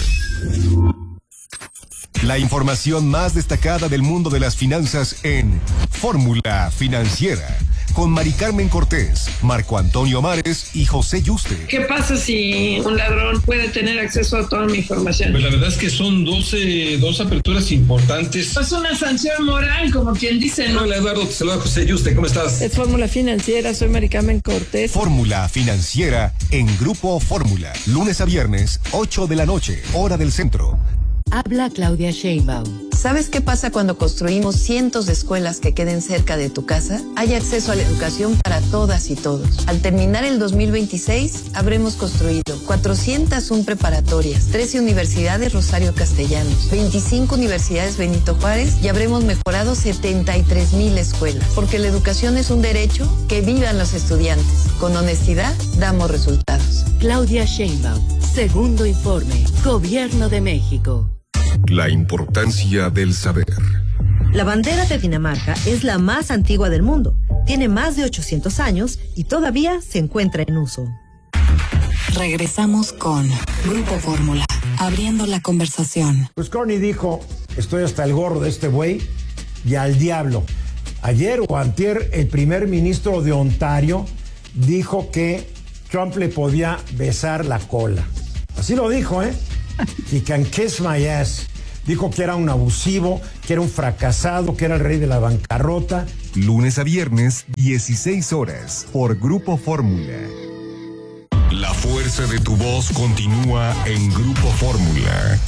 La información más destacada del mundo de las finanzas en Fórmula Financiera. Con Mari Carmen Cortés, Marco Antonio Mares y José Yuste. ¿Qué pasa si un ladrón puede tener acceso a toda mi información? Pues la verdad es que son doce, dos aperturas importantes. Es una sanción moral, como quien dice, ¿no? Hola Eduardo, te saluda José Yuste, ¿cómo estás? Es Fórmula Financiera, soy Mari Carmen Cortés. Fórmula Financiera en Grupo Fórmula. Lunes a viernes, ocho de la noche, hora del centro. Habla Claudia Sheinbaum. ¿Sabes qué pasa cuando construimos cientos de escuelas que queden cerca de tu casa? Hay acceso a la educación para todas y todos. Al terminar el dos mil veintiséis, habremos construido cuatrocientas una preparatorias, trece universidades Rosario Castellanos, veinticinco universidades Benito Juárez y habremos mejorado setenta y tres mil escuelas. Porque la educación es un derecho, que vivan los estudiantes. Con honestidad, damos resultados. Claudia Sheinbaum. Segundo informe. Gobierno de México. La importancia del saber. La bandera de Dinamarca es la más antigua del mundo. Tiene más de ochocientos años y todavía se encuentra en uso. Regresamos con Grupo Fórmula, abriendo la conversación. Pues Corny dijo, estoy hasta el gorro de este güey y al diablo. Ayer o antier, el primer ministro de Ontario dijo que Trump le podía besar la cola. Así lo dijo, ¿eh? He can kiss my ass. Dijo que era un abusivo, que era un fracasado, que era el rey de la bancarrota. Lunes a viernes, dieciséis horas, por Grupo Fórmula. La fuerza de tu voz continúa en Grupo Fórmula.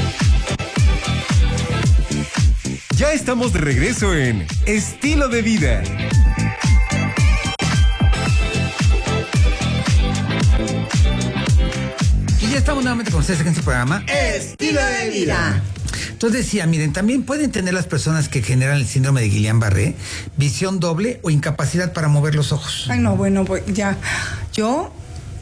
Ya estamos de regreso en Estilo de Vida. Y ya estamos nuevamente con ustedes en este programa Estilo de Vida. Entonces decía, miren, también pueden tener las personas que generan el síndrome de Guillain-Barré visión doble o incapacidad para mover los ojos. Ay, no, bueno, pues ya. Yo,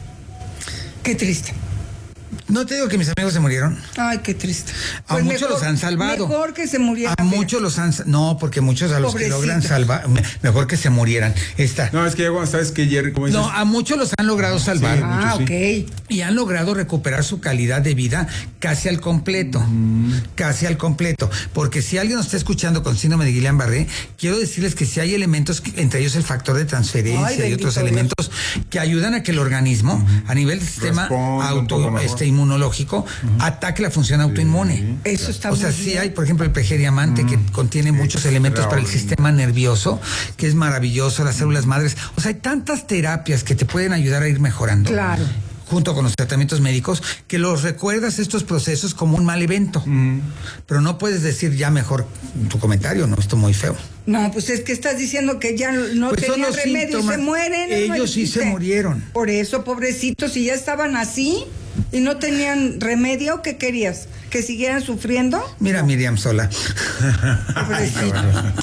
qué triste. No te digo que mis amigos se murieron. Ay, qué triste. A Pues muchos mejor- los han salvado. Mejor que se murieran. A muchos los han... No, porque muchos a los que Pobrecitos. logran salvar... me- Mejor que se murieran. Esta... No, es que ya cuando sabes que Jerry, como dices, No, a muchos los han logrado salvar. Sí, Ah, muchos sí. ok. Y han logrado recuperar su calidad de vida casi al completo. Casi al completo. Porque si alguien nos está escuchando con síndrome de Guillain-Barré, quiero decirles que si hay elementos, que- entre ellos el factor de transferencia Ay, y bendito otros Dios. elementos que ayudan a que el organismo, a nivel del sistema Responda un poco auto, mejor. este, inmunológico, ataque la función autoinmune. Eso está O sea, muy sí bien. hay, por ejemplo, el P G diamante que contiene muchos elementos para el sistema nervioso, que es maravilloso, las células madres. O sea, hay tantas terapias que te pueden ayudar a ir mejorando. Claro. Junto con los tratamientos médicos, que los recuerdas estos procesos como un mal evento. Pero no puedes decir ya mejor tu comentario, no, esto muy feo. No, pues es que estás diciendo que ya no Pues son tenían los remedio y síntomas. se mueren. Ellos ¿no sí dijiste? se murieron. Por eso, pobrecitos, si ya estaban así y no tenían remedio, ¿qué querías? ¿Que siguieran sufriendo? Mira, Miriam Sola. Pobrecito.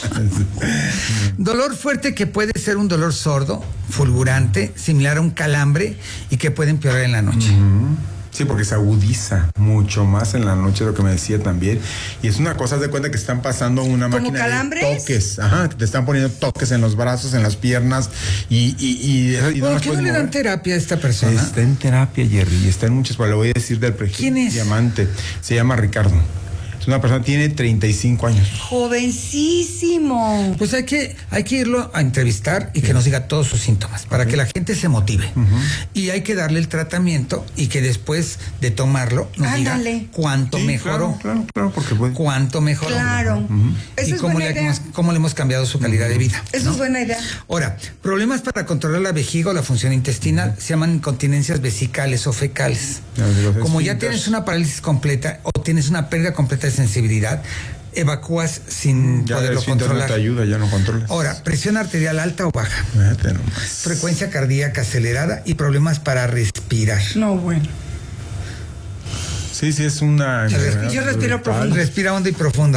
Dolor fuerte que puede ser un dolor sordo, fulgurante, similar a un calambre y que puede empeorar en la noche. Sí, porque se agudiza mucho más en la noche, lo que me decía también. Y es una cosa, haz de cuenta que están pasando una ¿Como máquina calambres? de toques. Ajá, que te están poniendo toques en los brazos, en las piernas y, y, y, y no ¿Por las qué no puedes le dan mover. terapia a esta persona? Está en terapia, Jerry, y está en muchas, pero le voy a decir del preji- ¿Quién es? diamante. Se llama Ricardo. Es una persona, tiene treinta y cinco años. Jovencísimo. Pues hay que, hay que irlo a entrevistar y que nos diga todos sus síntomas para que la gente se motive. Y hay que darle el tratamiento y que después de tomarlo nos Ándale. diga cuánto Sí, mejoró. Claro, claro, claro, porque puede. Cuánto mejoró. Claro. Esa Y es cómo buena le, idea. hemos, cómo le hemos cambiado su calidad de vida. Esa ¿no? es buena idea. Ahora, problemas para controlar la vejiga o la función intestinal se llaman incontinencias vesicales o fecales. Ya, de los Como ya esfínteres. tienes una parálisis completa o tienes una pérdida completa de sensibilidad, evacúas sin Ya poderlo el esfínter no controlar. te ayuda, ya no controlas. Ahora, presión arterial alta o baja, Fíjate nomás. frecuencia cardíaca acelerada y problemas para respirar. No, bueno. Sí, sí, es una. Yo enfermedad yo respiro brutal. profundo. Respira hondo y profundo.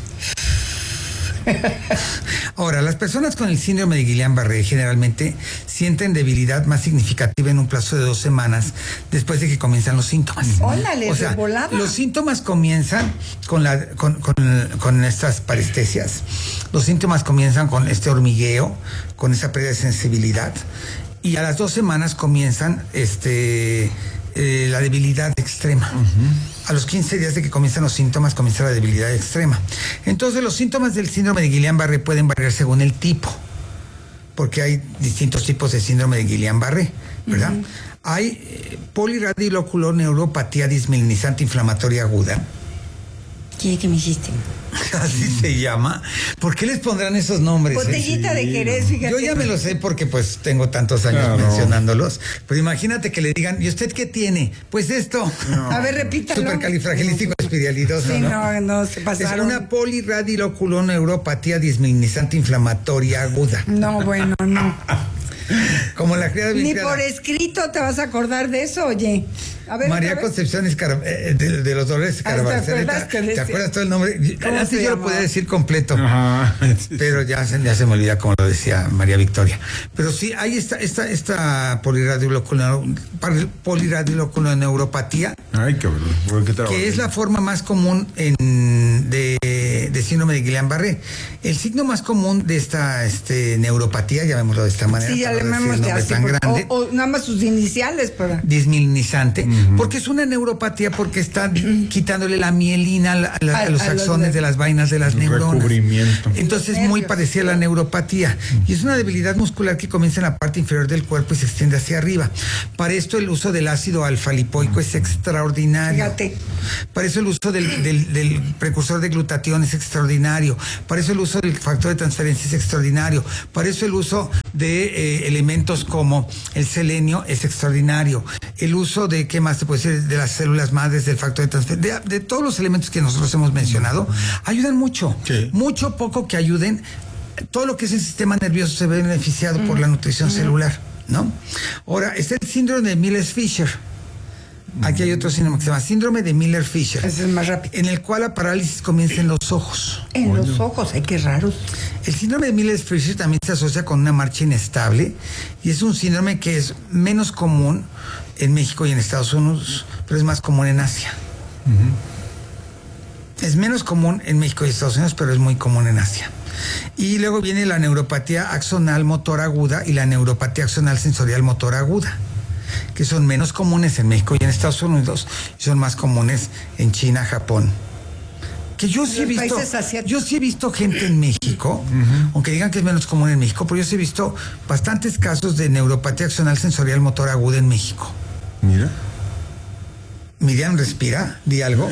Ahora, las personas con el síndrome de Guillain-Barré generalmente sienten debilidad más significativa en un plazo de dos semanas después de que comienzan los síntomas. Órale, o sea, de volada. los síntomas comienzan con, la, con, con, con estas parestesias. Los síntomas comienzan con este hormigueo, con esa pérdida de sensibilidad. Y a las dos semanas comienzan este, eh, la debilidad extrema. A los quince días de que comienzan los síntomas, comienza la debilidad extrema. Entonces, los síntomas del síndrome de Guillain-Barré pueden variar según el tipo, porque hay distintos tipos de síndrome de Guillain-Barré, ¿verdad? Uh-huh. Hay eh, poliradiloculoneuropatía dismelinizante inflamatoria aguda. ¿Qué, qué me hiciste? así se llama. ¿Por qué les pondrán esos nombres? Botellita eh? de Jerez, fíjate. Yo ya me lo sé porque pues tengo tantos años claro. mencionándolos. Pero imagínate que le digan, ¿y usted qué tiene? Pues esto. No. A ver, repítalo. Supercalifragilístico espialidoso, sí, ¿no? no, no, se pasaron. Es una poliradiculoneuropatía disminiscente inflamatoria aguda. No, bueno, no. Como la criada Ni por escrito te vas a acordar de eso, oye. A ver, María Concepción Escar... eh, de, de los Dolores Escarabarceleta. ¿Te, ¿Te acuerdas todo el nombre? Antes yo lo podía decir completo, ajá. pero ya se, ya se me olvida como lo decía María Victoria. Pero sí, hay esta, esta, esta poliradiculoneuropatía, Ay, cabrón. ¿Qué que es la forma más común en, de, de síndrome de Guillain-Barré. El signo más común de esta este, neuropatía, llamémoslo de esta manera, sí, ya le llamamos de así, tan por, grande, o, o nada más sus iniciales, para disminisante. Uh-huh. Porque es una neuropatía porque está quitándole la mielina a, la, a, a los a axones los de... de las vainas de las neuronas. Recubrimiento. Entonces es muy parecida a la neuropatía. Uh-huh. Y es una debilidad muscular que comienza en la parte inferior del cuerpo y se extiende hacia arriba. Para esto el uso del ácido alfa-lipoico es extraordinario. Fíjate. Para eso el uso del, del, del precursor de glutatión es extraordinario. Para eso el uso del factor de transferencia es extraordinario. Para eso el uso de eh, elementos como el selenio es extraordinario. El uso de, ¿qué más te puedo decir? De las células madres, del factor de transferencia, de, de todos los elementos que nosotros hemos mencionado, ayudan mucho. Sí. Mucho, poco que ayuden. Todo lo que es el sistema nervioso se ve beneficiado mm. por la nutrición mm. celular, ¿no? Ahora, está el síndrome de Miller-Fisher. Aquí hay otro síndrome que se llama síndrome de Miller-Fisher. Ese es más rápido. En el cual la parálisis comienza en los ojos. En Oye. los ojos, ay, qué raros. El síndrome de Miller-Fisher también se asocia con una marcha inestable y es un síndrome que es menos común en México y en Estados Unidos, pero es más común en Asia. Uh-huh. Es menos común en México y Estados Unidos, pero es muy común en Asia. Y luego viene la neuropatía axonal motor aguda y la neuropatía axonal sensorial motor aguda, que son menos comunes en México y en Estados Unidos, y son más comunes en China, Japón. Que yo sí he visto, yo sí he visto gente en México, uh-huh. aunque digan que es menos común en México, pero yo sí he visto bastantes casos de neuropatía axonal sensorial motor aguda en México. Mira. Miriam, respira, di algo.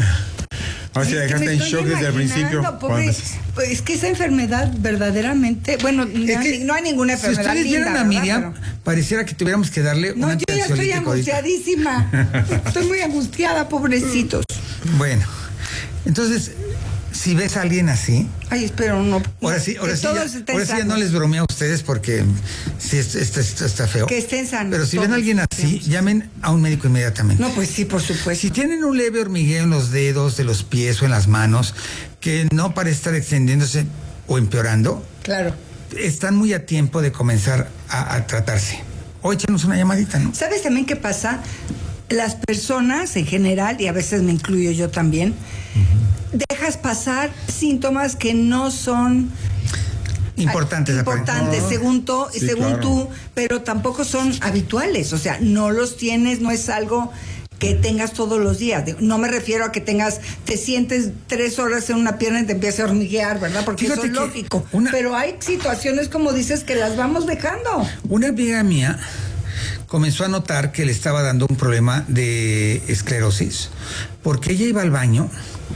O sea, dejaste en shock desde el principio. Pobre, pues es que esa enfermedad verdaderamente, bueno, es que, no hay ninguna enfermedad. Si ustedes vieran a Miriam, ¿verdad? Pareciera que tuviéramos que darle no, una yo ya estoy angustiadísima. Estoy muy angustiada, pobrecitos. Bueno, entonces, si ves a alguien así. Ay, espero no. Ahora sí, ahora sí, ya, ahora sí ya no les bromeo a ustedes porque sí, esto, esto, esto está feo. Que estén sanos. Pero si ven a alguien así, llamen a un médico inmediatamente. No, pues sí, por supuesto. Si tienen un leve hormigueo en los dedos, de los pies o en las manos, que no parece estar extendiéndose o empeorando. Claro. Están muy a tiempo de comenzar a, a tratarse. O échanos una llamadita, ¿no? ¿Sabes también qué pasa? Las personas en general, y a veces me incluyo yo también, uh-huh. dejas pasar síntomas que no son importantes, importantes oh, según, to, sí, según claro. tú, pero tampoco son habituales. O sea, no los tienes, no es algo que tengas todos los días. No me refiero a que tengas, te sientes tres horas en una pierna y te empieza a hormiguear, ¿verdad? Porque Fíjate eso es lógico. Una, pero hay situaciones, como dices, que las vamos dejando. Una amiga mía comenzó a notar que le estaba dando un problema de esclerosis, porque ella iba al baño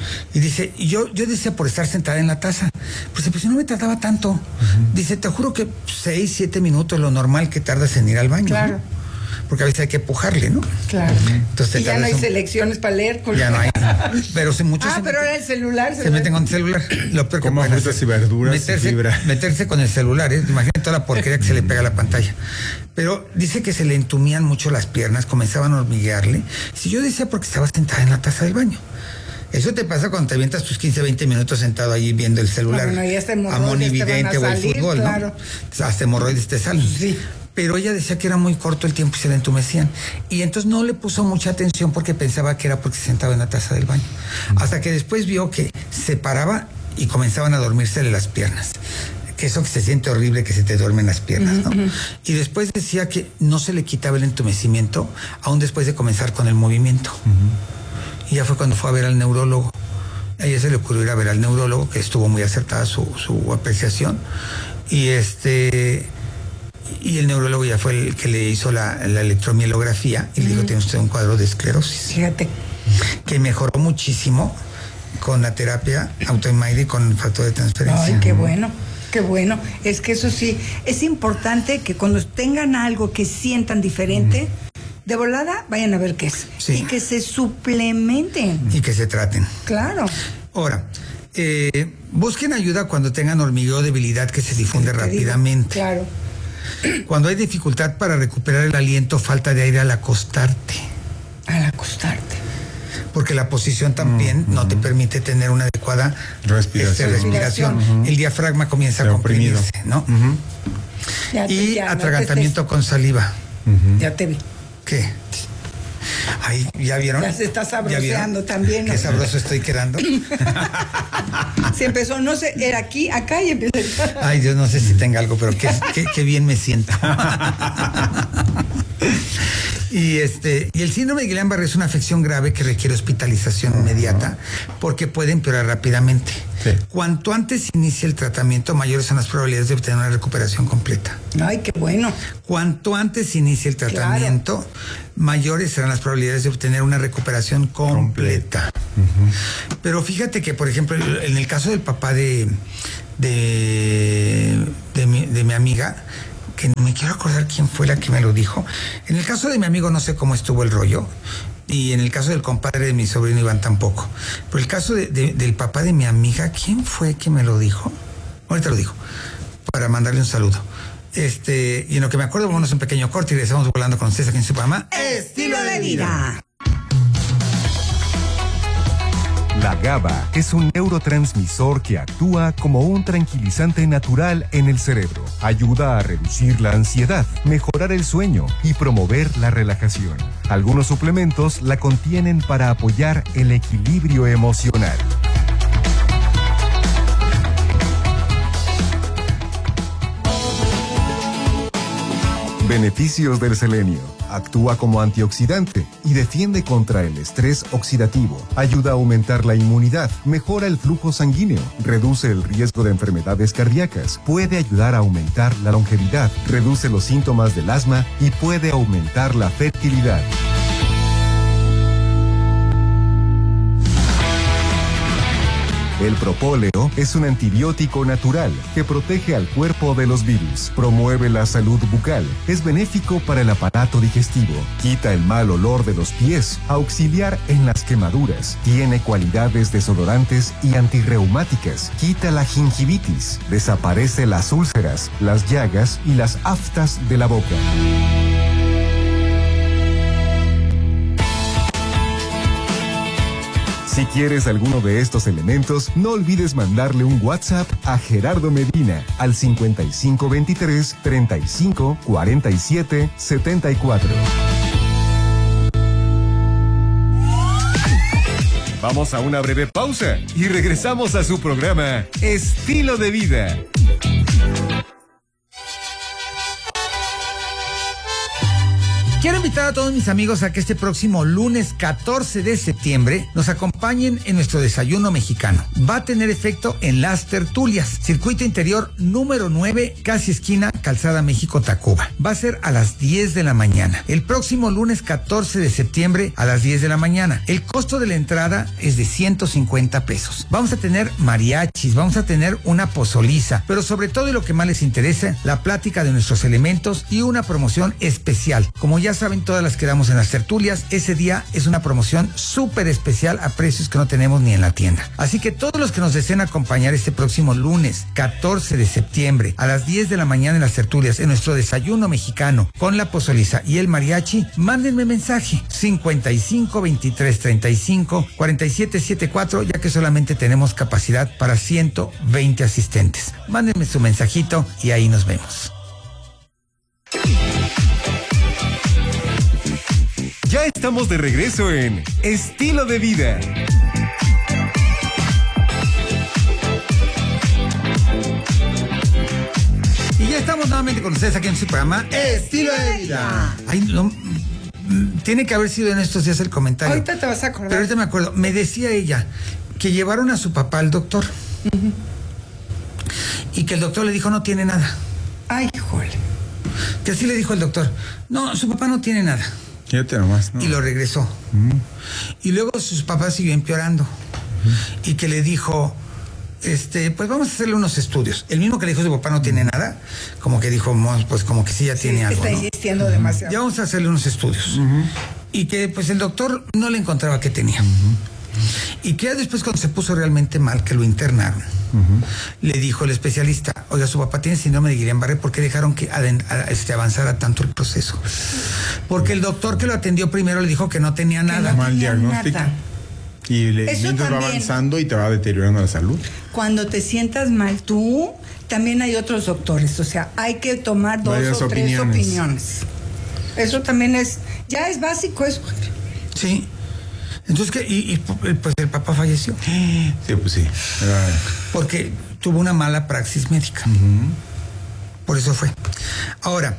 y dice, yo, yo decía por estar sentada en la taza, pues, pues no me tardaba tanto. Uh-huh. Dice, te juro que seis, siete minutos, lo normal que tardas en ir al baño. Claro. ¿no? Porque a veces hay que empujarle, ¿no? Claro. Entonces, y ya no hay un... selecciones para leer. Con... Ya no hay. Pero si muchos ah, se pero meten, ahora el celular. Se, se meten con el celular. Lo peor que como frutas y verduras meterse, y fibra. Meterse con el celular, ¿eh? Imagínate toda la porquería que se le pega a la pantalla. Pero dice que se le entumían mucho las piernas, comenzaban a hormiguearle. Si yo decía porque estaba sentada en la taza del baño. Eso te pasa cuando te avientas tus quince, veinte minutos sentado ahí viendo el celular. Bueno, y hasta a monividente o el fútbol, claro. ¿no? Hasta hemorroides te salen. Sí. Pero ella decía que era muy corto el tiempo y se le entumecían. Y entonces no le puso mucha atención porque pensaba que era porque se sentaba en la taza del baño. Uh-huh. Hasta que después vio que se paraba y comenzaban a dormírsele las piernas. Que eso que se siente horrible, que se te duermen las piernas, ¿no? Uh-huh. Y después decía que no se le quitaba el entumecimiento, aún después de comenzar con el movimiento. Uh-huh. Y ya fue cuando fue a ver al neurólogo. A ella se le ocurrió ir a ver al neurólogo, que estuvo muy acertada su, su apreciación. Y este... Y el neurólogo ya fue el que le hizo la, la electromielografía y uh-huh. le dijo, tiene usted un cuadro de esclerosis. Fíjate. Que mejoró muchísimo con la terapia autoinmune y con el factor de transferencia. Ay, qué bueno. Qué bueno, es que eso sí, es importante que cuando tengan algo que sientan diferente, mm. de volada vayan a ver qué es. Sí. Y que se suplementen. Y que se traten. Claro. Ahora, eh, busquen ayuda cuando tengan hormigueo o debilidad que se difunde sí, rápidamente. Claro. Cuando hay dificultad para recuperar el aliento, falta de aire al acostarte. Al acostarte. Porque la posición también uh-huh. no te permite tener una adecuada respiración. Este, respiración. Uh-huh. El diafragma comienza Pero a comprimirse, oprimido. ¿no? Uh-huh. Ya te, y ya, atragantamiento no te... con saliva. Uh-huh. Ya te vi. ¿Qué? Ay, ¿ya vieron? Ya se está sabroseando también. ¿no? Qué sabroso estoy quedando. Se empezó, no sé, era aquí, acá y empezó. Ay, Dios, no sé si tenga algo, pero qué, qué, qué bien me siento. Y este y el síndrome de Guillain-Barré es una afección grave que requiere hospitalización uh-huh. inmediata porque puede empeorar rápidamente. Sí. Cuanto antes inicie el tratamiento, mayores son las probabilidades de obtener una recuperación completa. Ay, qué bueno. Cuanto antes inicie el tratamiento, claro. mayores serán las probabilidades de obtener una recuperación completa. Uh-huh. Pero fíjate que, por ejemplo, en el caso del papá de de, de, mi, de mi amiga, que no me quiero acordar quién fue la que me lo dijo. En el caso de mi amigo no sé cómo estuvo el rollo, y en el caso del compadre de mi sobrino Iván tampoco. Pero el caso de, de, del papá de mi amiga, ¿quién fue que me lo dijo? Ahorita lo digo, para mandarle un saludo. Este, y en lo que me acuerdo, vámonos un pequeño corte y regresamos volando con ustedes aquí en su programa Estilo de Vida. La GABA es un neurotransmisor que actúa como un tranquilizante natural en el cerebro. Ayuda a reducir la ansiedad, mejorar el sueño y promover la relajación. Algunos suplementos la contienen para apoyar el equilibrio emocional. Beneficios del selenio. Actúa como antioxidante y defiende contra el estrés oxidativo. Ayuda a aumentar la inmunidad, mejora el flujo sanguíneo, reduce el riesgo de enfermedades cardíacas, puede ayudar a aumentar la longevidad, reduce los síntomas del asma y puede aumentar la fertilidad. El propóleo es un antibiótico natural que protege al cuerpo de los virus, promueve la salud bucal, es benéfico para el aparato digestivo, quita el mal olor de los pies, auxiliar en las quemaduras, tiene cualidades desodorantes y antirreumáticas, quita la gingivitis, desaparece las úlceras, las llagas y las aftas de la boca. Si quieres alguno de estos elementos, no olvides mandarle un WhatsApp a Gerardo Medina al cincuenta y cinco veintitrés, treinta y cinco, cuarenta y siete, setenta y cuatro. Vamos a una breve pausa y regresamos a su programa Estilo de Vida. Quiero invitar a todos mis amigos a que este próximo lunes catorce de septiembre nos acompañen en nuestro desayuno mexicano. Va a tener efecto en Las Tertulias, circuito interior número nueve, casi esquina Calzada México-Tacuba. Va a ser a las diez de la mañana. El próximo lunes catorce de septiembre a las diez de la mañana. El costo de la entrada es de ciento cincuenta pesos. Vamos a tener mariachis, vamos a tener una pozoliza, pero sobre todo y lo que más les interesa, la plática de nuestros elementos y una promoción especial. Como ya Ya saben, todas las que damos en Las Tertulias, ese día es una promoción súper especial a precios que no tenemos ni en la tienda. Así que todos los que nos deseen acompañar este próximo lunes catorce de septiembre a las diez de la mañana en Las Tertulias, en nuestro desayuno mexicano con la pozoliza y el mariachi, mándenme mensaje cincuenta y cinco veintitrés treinta y cinco cuarenta y siete setenta y cuatro, ya que solamente tenemos capacidad para ciento veinte asistentes. Mándenme su mensajito y ahí nos vemos. Ya estamos de regreso en Estilo de Vida. Y ya estamos nuevamente con ustedes aquí en su programa Estilo de Vida. Ay, no, tiene que haber sido en estos días el comentario. Ahorita te vas a acordar. Pero ahorita me acuerdo. Me decía ella que llevaron a su papá al doctor. Uh-huh. Y que el doctor le dijo no tiene nada. Ay, jole. Que así le dijo el doctor. No, su papá no tiene nada. Fíjate nomás, ¿no? Y lo regresó. Mm. Y luego sus papás siguió empeorando. y que le dijo, este, pues vamos a hacerle unos estudios. El mismo que le dijo su papá no tiene nada, como que dijo, pues como que sí ya sí, tiene algo. Está insistiendo ¿no? demasiado. Ya vamos a hacerle unos estudios. Uh-huh. Y que pues el doctor no le encontraba qué tenía. Uh-huh. Y que ya después cuando se puso realmente mal, que lo internaron, uh-huh. le dijo el especialista, oiga, su papá tiene síndrome de Guillain-Barré, ¿por qué dejaron que aden- a, este, avanzara tanto el proceso? Porque el doctor que lo atendió primero le dijo que no tenía nada. No mal tenía diagnóstico. Nada. Y le va avanzando y te va deteriorando la salud. Cuando te sientas mal tú, también hay otros doctores. O sea, hay que tomar dos Varias o opiniones. tres opiniones. Eso también es, ya es básico eso. Sí. Entonces, ¿qué? Y, y pues el papá falleció. Sí, pues sí. Porque tuvo una mala praxis médica. Uh-huh. Por eso fue. Ahora,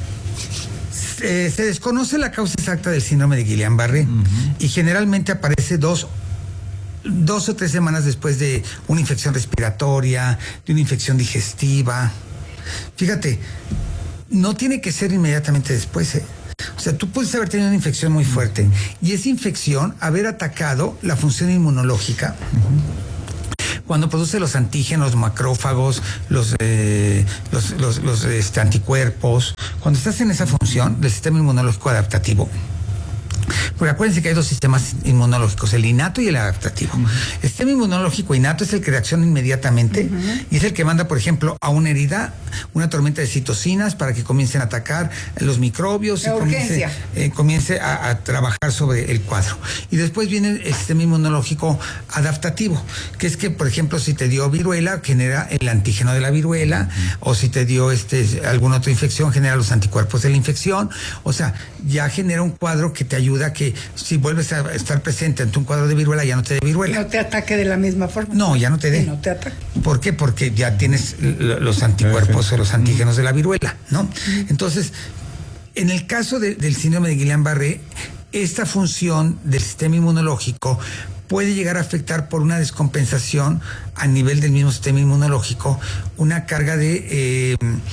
eh, se desconoce la causa exacta del síndrome de Guillain-Barré uh-huh. y generalmente aparece dos dos o tres semanas después de una infección respiratoria, de una infección digestiva. Fíjate, no tiene que ser inmediatamente después, ¿eh? O sea, tú puedes haber tenido una infección muy fuerte y esa infección haber atacado la función inmunológica. Uh-huh. Cuando produce los antígenos, los macrófagos, los, eh, los, los, los este, anticuerpos, cuando estás en esa función del sistema inmunológico adaptativo. Porque acuérdense que hay dos sistemas inmunológicos, el innato y el adaptativo. Uh-huh. El sistema inmunológico innato es el que reacciona inmediatamente uh-huh. y es el que manda, por ejemplo, a una herida una tormenta de citocinas para que comiencen a atacar los microbios La y comience, eh, comience a, a trabajar sobre el cuadro. Y después viene el sistema inmunológico adaptativo, que es que, por ejemplo, si te dio viruela, genera el antígeno de la viruela, uh-huh. o si te dio este alguna otra infección, genera los anticuerpos de la infección. O sea, ya genera un cuadro que te ayuda a que si vuelves a estar presente ante un cuadro de viruela, ya no te dé viruela. No te ataque de la misma forma. No, ya no te dé. No te ataque. ¿Por qué? Porque ya tienes los anticuerpos o los antígenos de la viruela, ¿no? Entonces, en el caso de, del síndrome de Guillain-Barré, esta función del sistema inmunológico puede llegar a afectar por una descompensación a nivel del mismo sistema inmunológico, una carga de... Eh,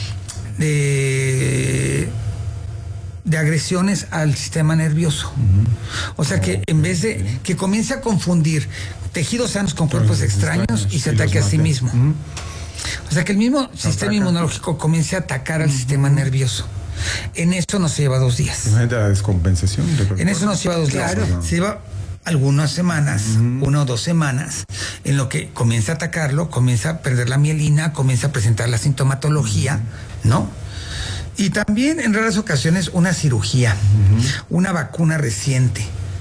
de de agresiones al sistema nervioso. Uh-huh. O sea que en vez de que comience a confundir tejidos sanos con cuerpos extraños, extraños y se ataque a sí mismo. Uh-huh. O sea que el mismo se sistema ataca. inmunológico comience a atacar al uh-huh. sistema nervioso. En eso nos lleva dos días. Imagínate la descompensación. De en eso nos lleva dos días. Claro. Se lleva algunas semanas, uh-huh. una o dos semanas, en lo que comienza a atacarlo, comienza a perder la mielina, comienza a presentar la sintomatología, uh-huh. ¿no? Y también en raras ocasiones una cirugía, uh-huh. una vacuna reciente.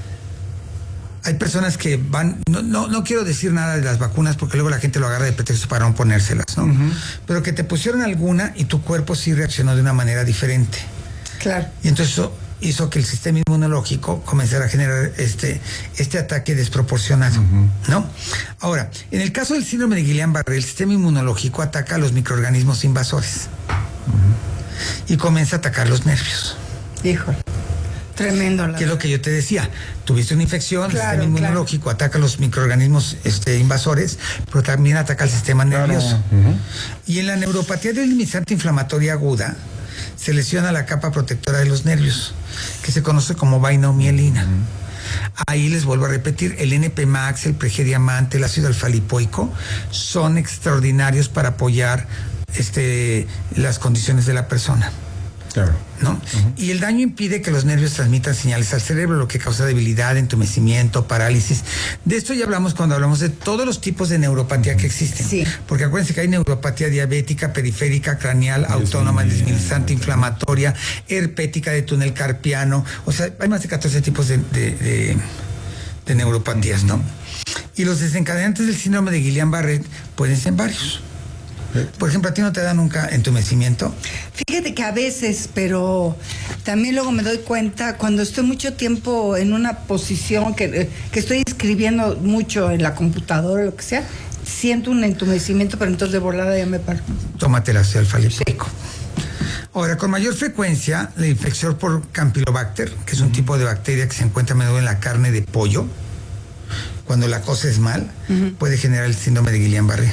Hay personas que van, no, no, no quiero decir nada de las vacunas porque luego la gente lo agarra de pretexto para no ponérselas, ¿no? Uh-huh. Pero que te pusieron alguna y tu cuerpo sí reaccionó de una manera diferente. Claro. Y entonces eso hizo que el sistema inmunológico comenzara a generar este, este ataque desproporcionado, uh-huh. ¿no? Ahora, en el caso del síndrome de Guillain-Barré, el sistema inmunológico ataca a los microorganismos invasores. Uh-huh. Y comienza a atacar los nervios. Híjole, tremendo. Que es lo que yo te decía. Tuviste una infección, claro, el sistema inmunológico claro. ataca los microorganismos este, invasores, pero también ataca el sistema claro. nervioso. Uh-huh. Y en la neuropatía deslimitante inflamatoria aguda, se lesiona la capa protectora de los nervios, que se conoce como vaina-mielina. Uh-huh. Ahí les vuelvo a repetir, el N P Max, el pregediamante, el ácido alfa-lipoico, son extraordinarios para apoyar Este, las condiciones de la persona. Claro. ¿No? Uh-huh. Y el daño impide que los nervios transmitan señales al cerebro, lo que causa debilidad, entumecimiento, parálisis. De esto ya hablamos cuando hablamos de todos los tipos de neuropatía que existen. Sí. Porque acuérdense que hay neuropatía diabética, periférica, craneal, autónoma, desmilzante, inflamatoria, herpética de túnel carpiano. O sea, hay más de catorce tipos de, de, de, de neuropatías, ¿no? Y los desencadenantes del síndrome de Guillain-Barré pueden ser varios. Por ejemplo, ¿a ti no te da nunca entumecimiento? Fíjate que a veces, pero también luego me doy cuenta, cuando estoy mucho tiempo en una posición que, que estoy escribiendo mucho en la computadora o lo que sea, siento un entumecimiento, pero entonces de volada ya me paro. Tómate el ácido alfa-lipoico. Ahora, con mayor frecuencia, la infección por Campylobacter, que es un uh-huh. tipo de bacteria que se encuentra a menudo en la carne de pollo, cuando la cosa es mal, uh-huh. puede generar el síndrome de Guillain-Barré.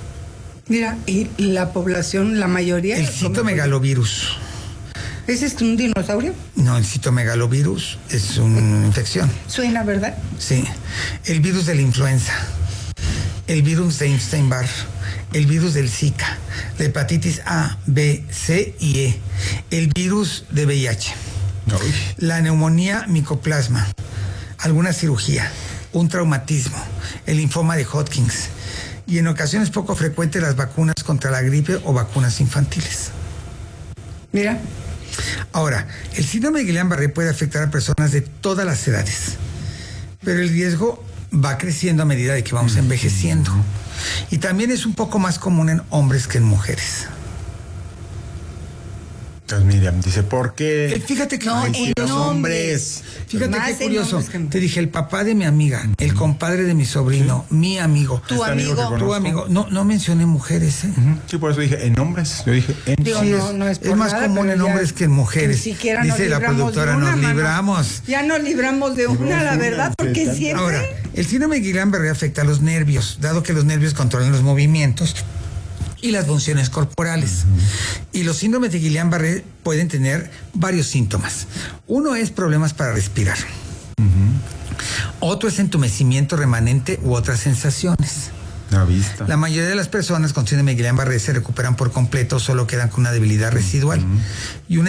Mira, y la población, la mayoría... El citomegalovirus. ¿Ese es un dinosaurio? No, el citomegalovirus es una infección. Suena, ¿verdad? Sí. El virus de la influenza. el virus de Epstein-Barr, el virus del Zika, la hepatitis A, B, C y E, el virus de V I H, Uy. la neumonía micoplasma, alguna cirugía, un traumatismo, el linfoma de Hodgkins y en ocasiones poco frecuentes las vacunas contra la gripe o vacunas infantiles. Mira. Ahora, el síndrome de Guillain-Barré puede afectar a personas de todas las edades, pero el riesgo va creciendo a medida de que vamos envejeciendo. Y también es un poco más común en hombres que en mujeres. Entonces Miriam dice, ¿por qué? Eh, fíjate que no, ay, en los hombres. Fíjate más qué curioso. Que... Te dije, el papá de mi amiga, el compadre de mi sobrino, ¿sí? mi amigo. Tu amigo. amigo tu amigo. No, no mencioné mujeres, ¿eh? Uh-huh. Sí, por eso dije en hombres. Yo dije en Digo, sí, no, es, no es, es más nada, común en hombres que en mujeres. Ni siquiera dice la productora, una, nos mano. libramos. Ya nos libramos de una, la verdad, porque siempre. Ahora, el síndrome de Guillain-Barré afecta a los nervios, dado que los nervios controlan los movimientos y las funciones corporales. Uh-huh. Y los síndromes de Guillain-Barré pueden tener varios síntomas. Uno es problemas para respirar. Uh-huh. Otro es entumecimiento remanente u otras sensaciones. La vista. La mayoría de las personas con síndrome de Guillain-Barré se recuperan por completo, solo quedan con una debilidad residual. Uh-huh. Y una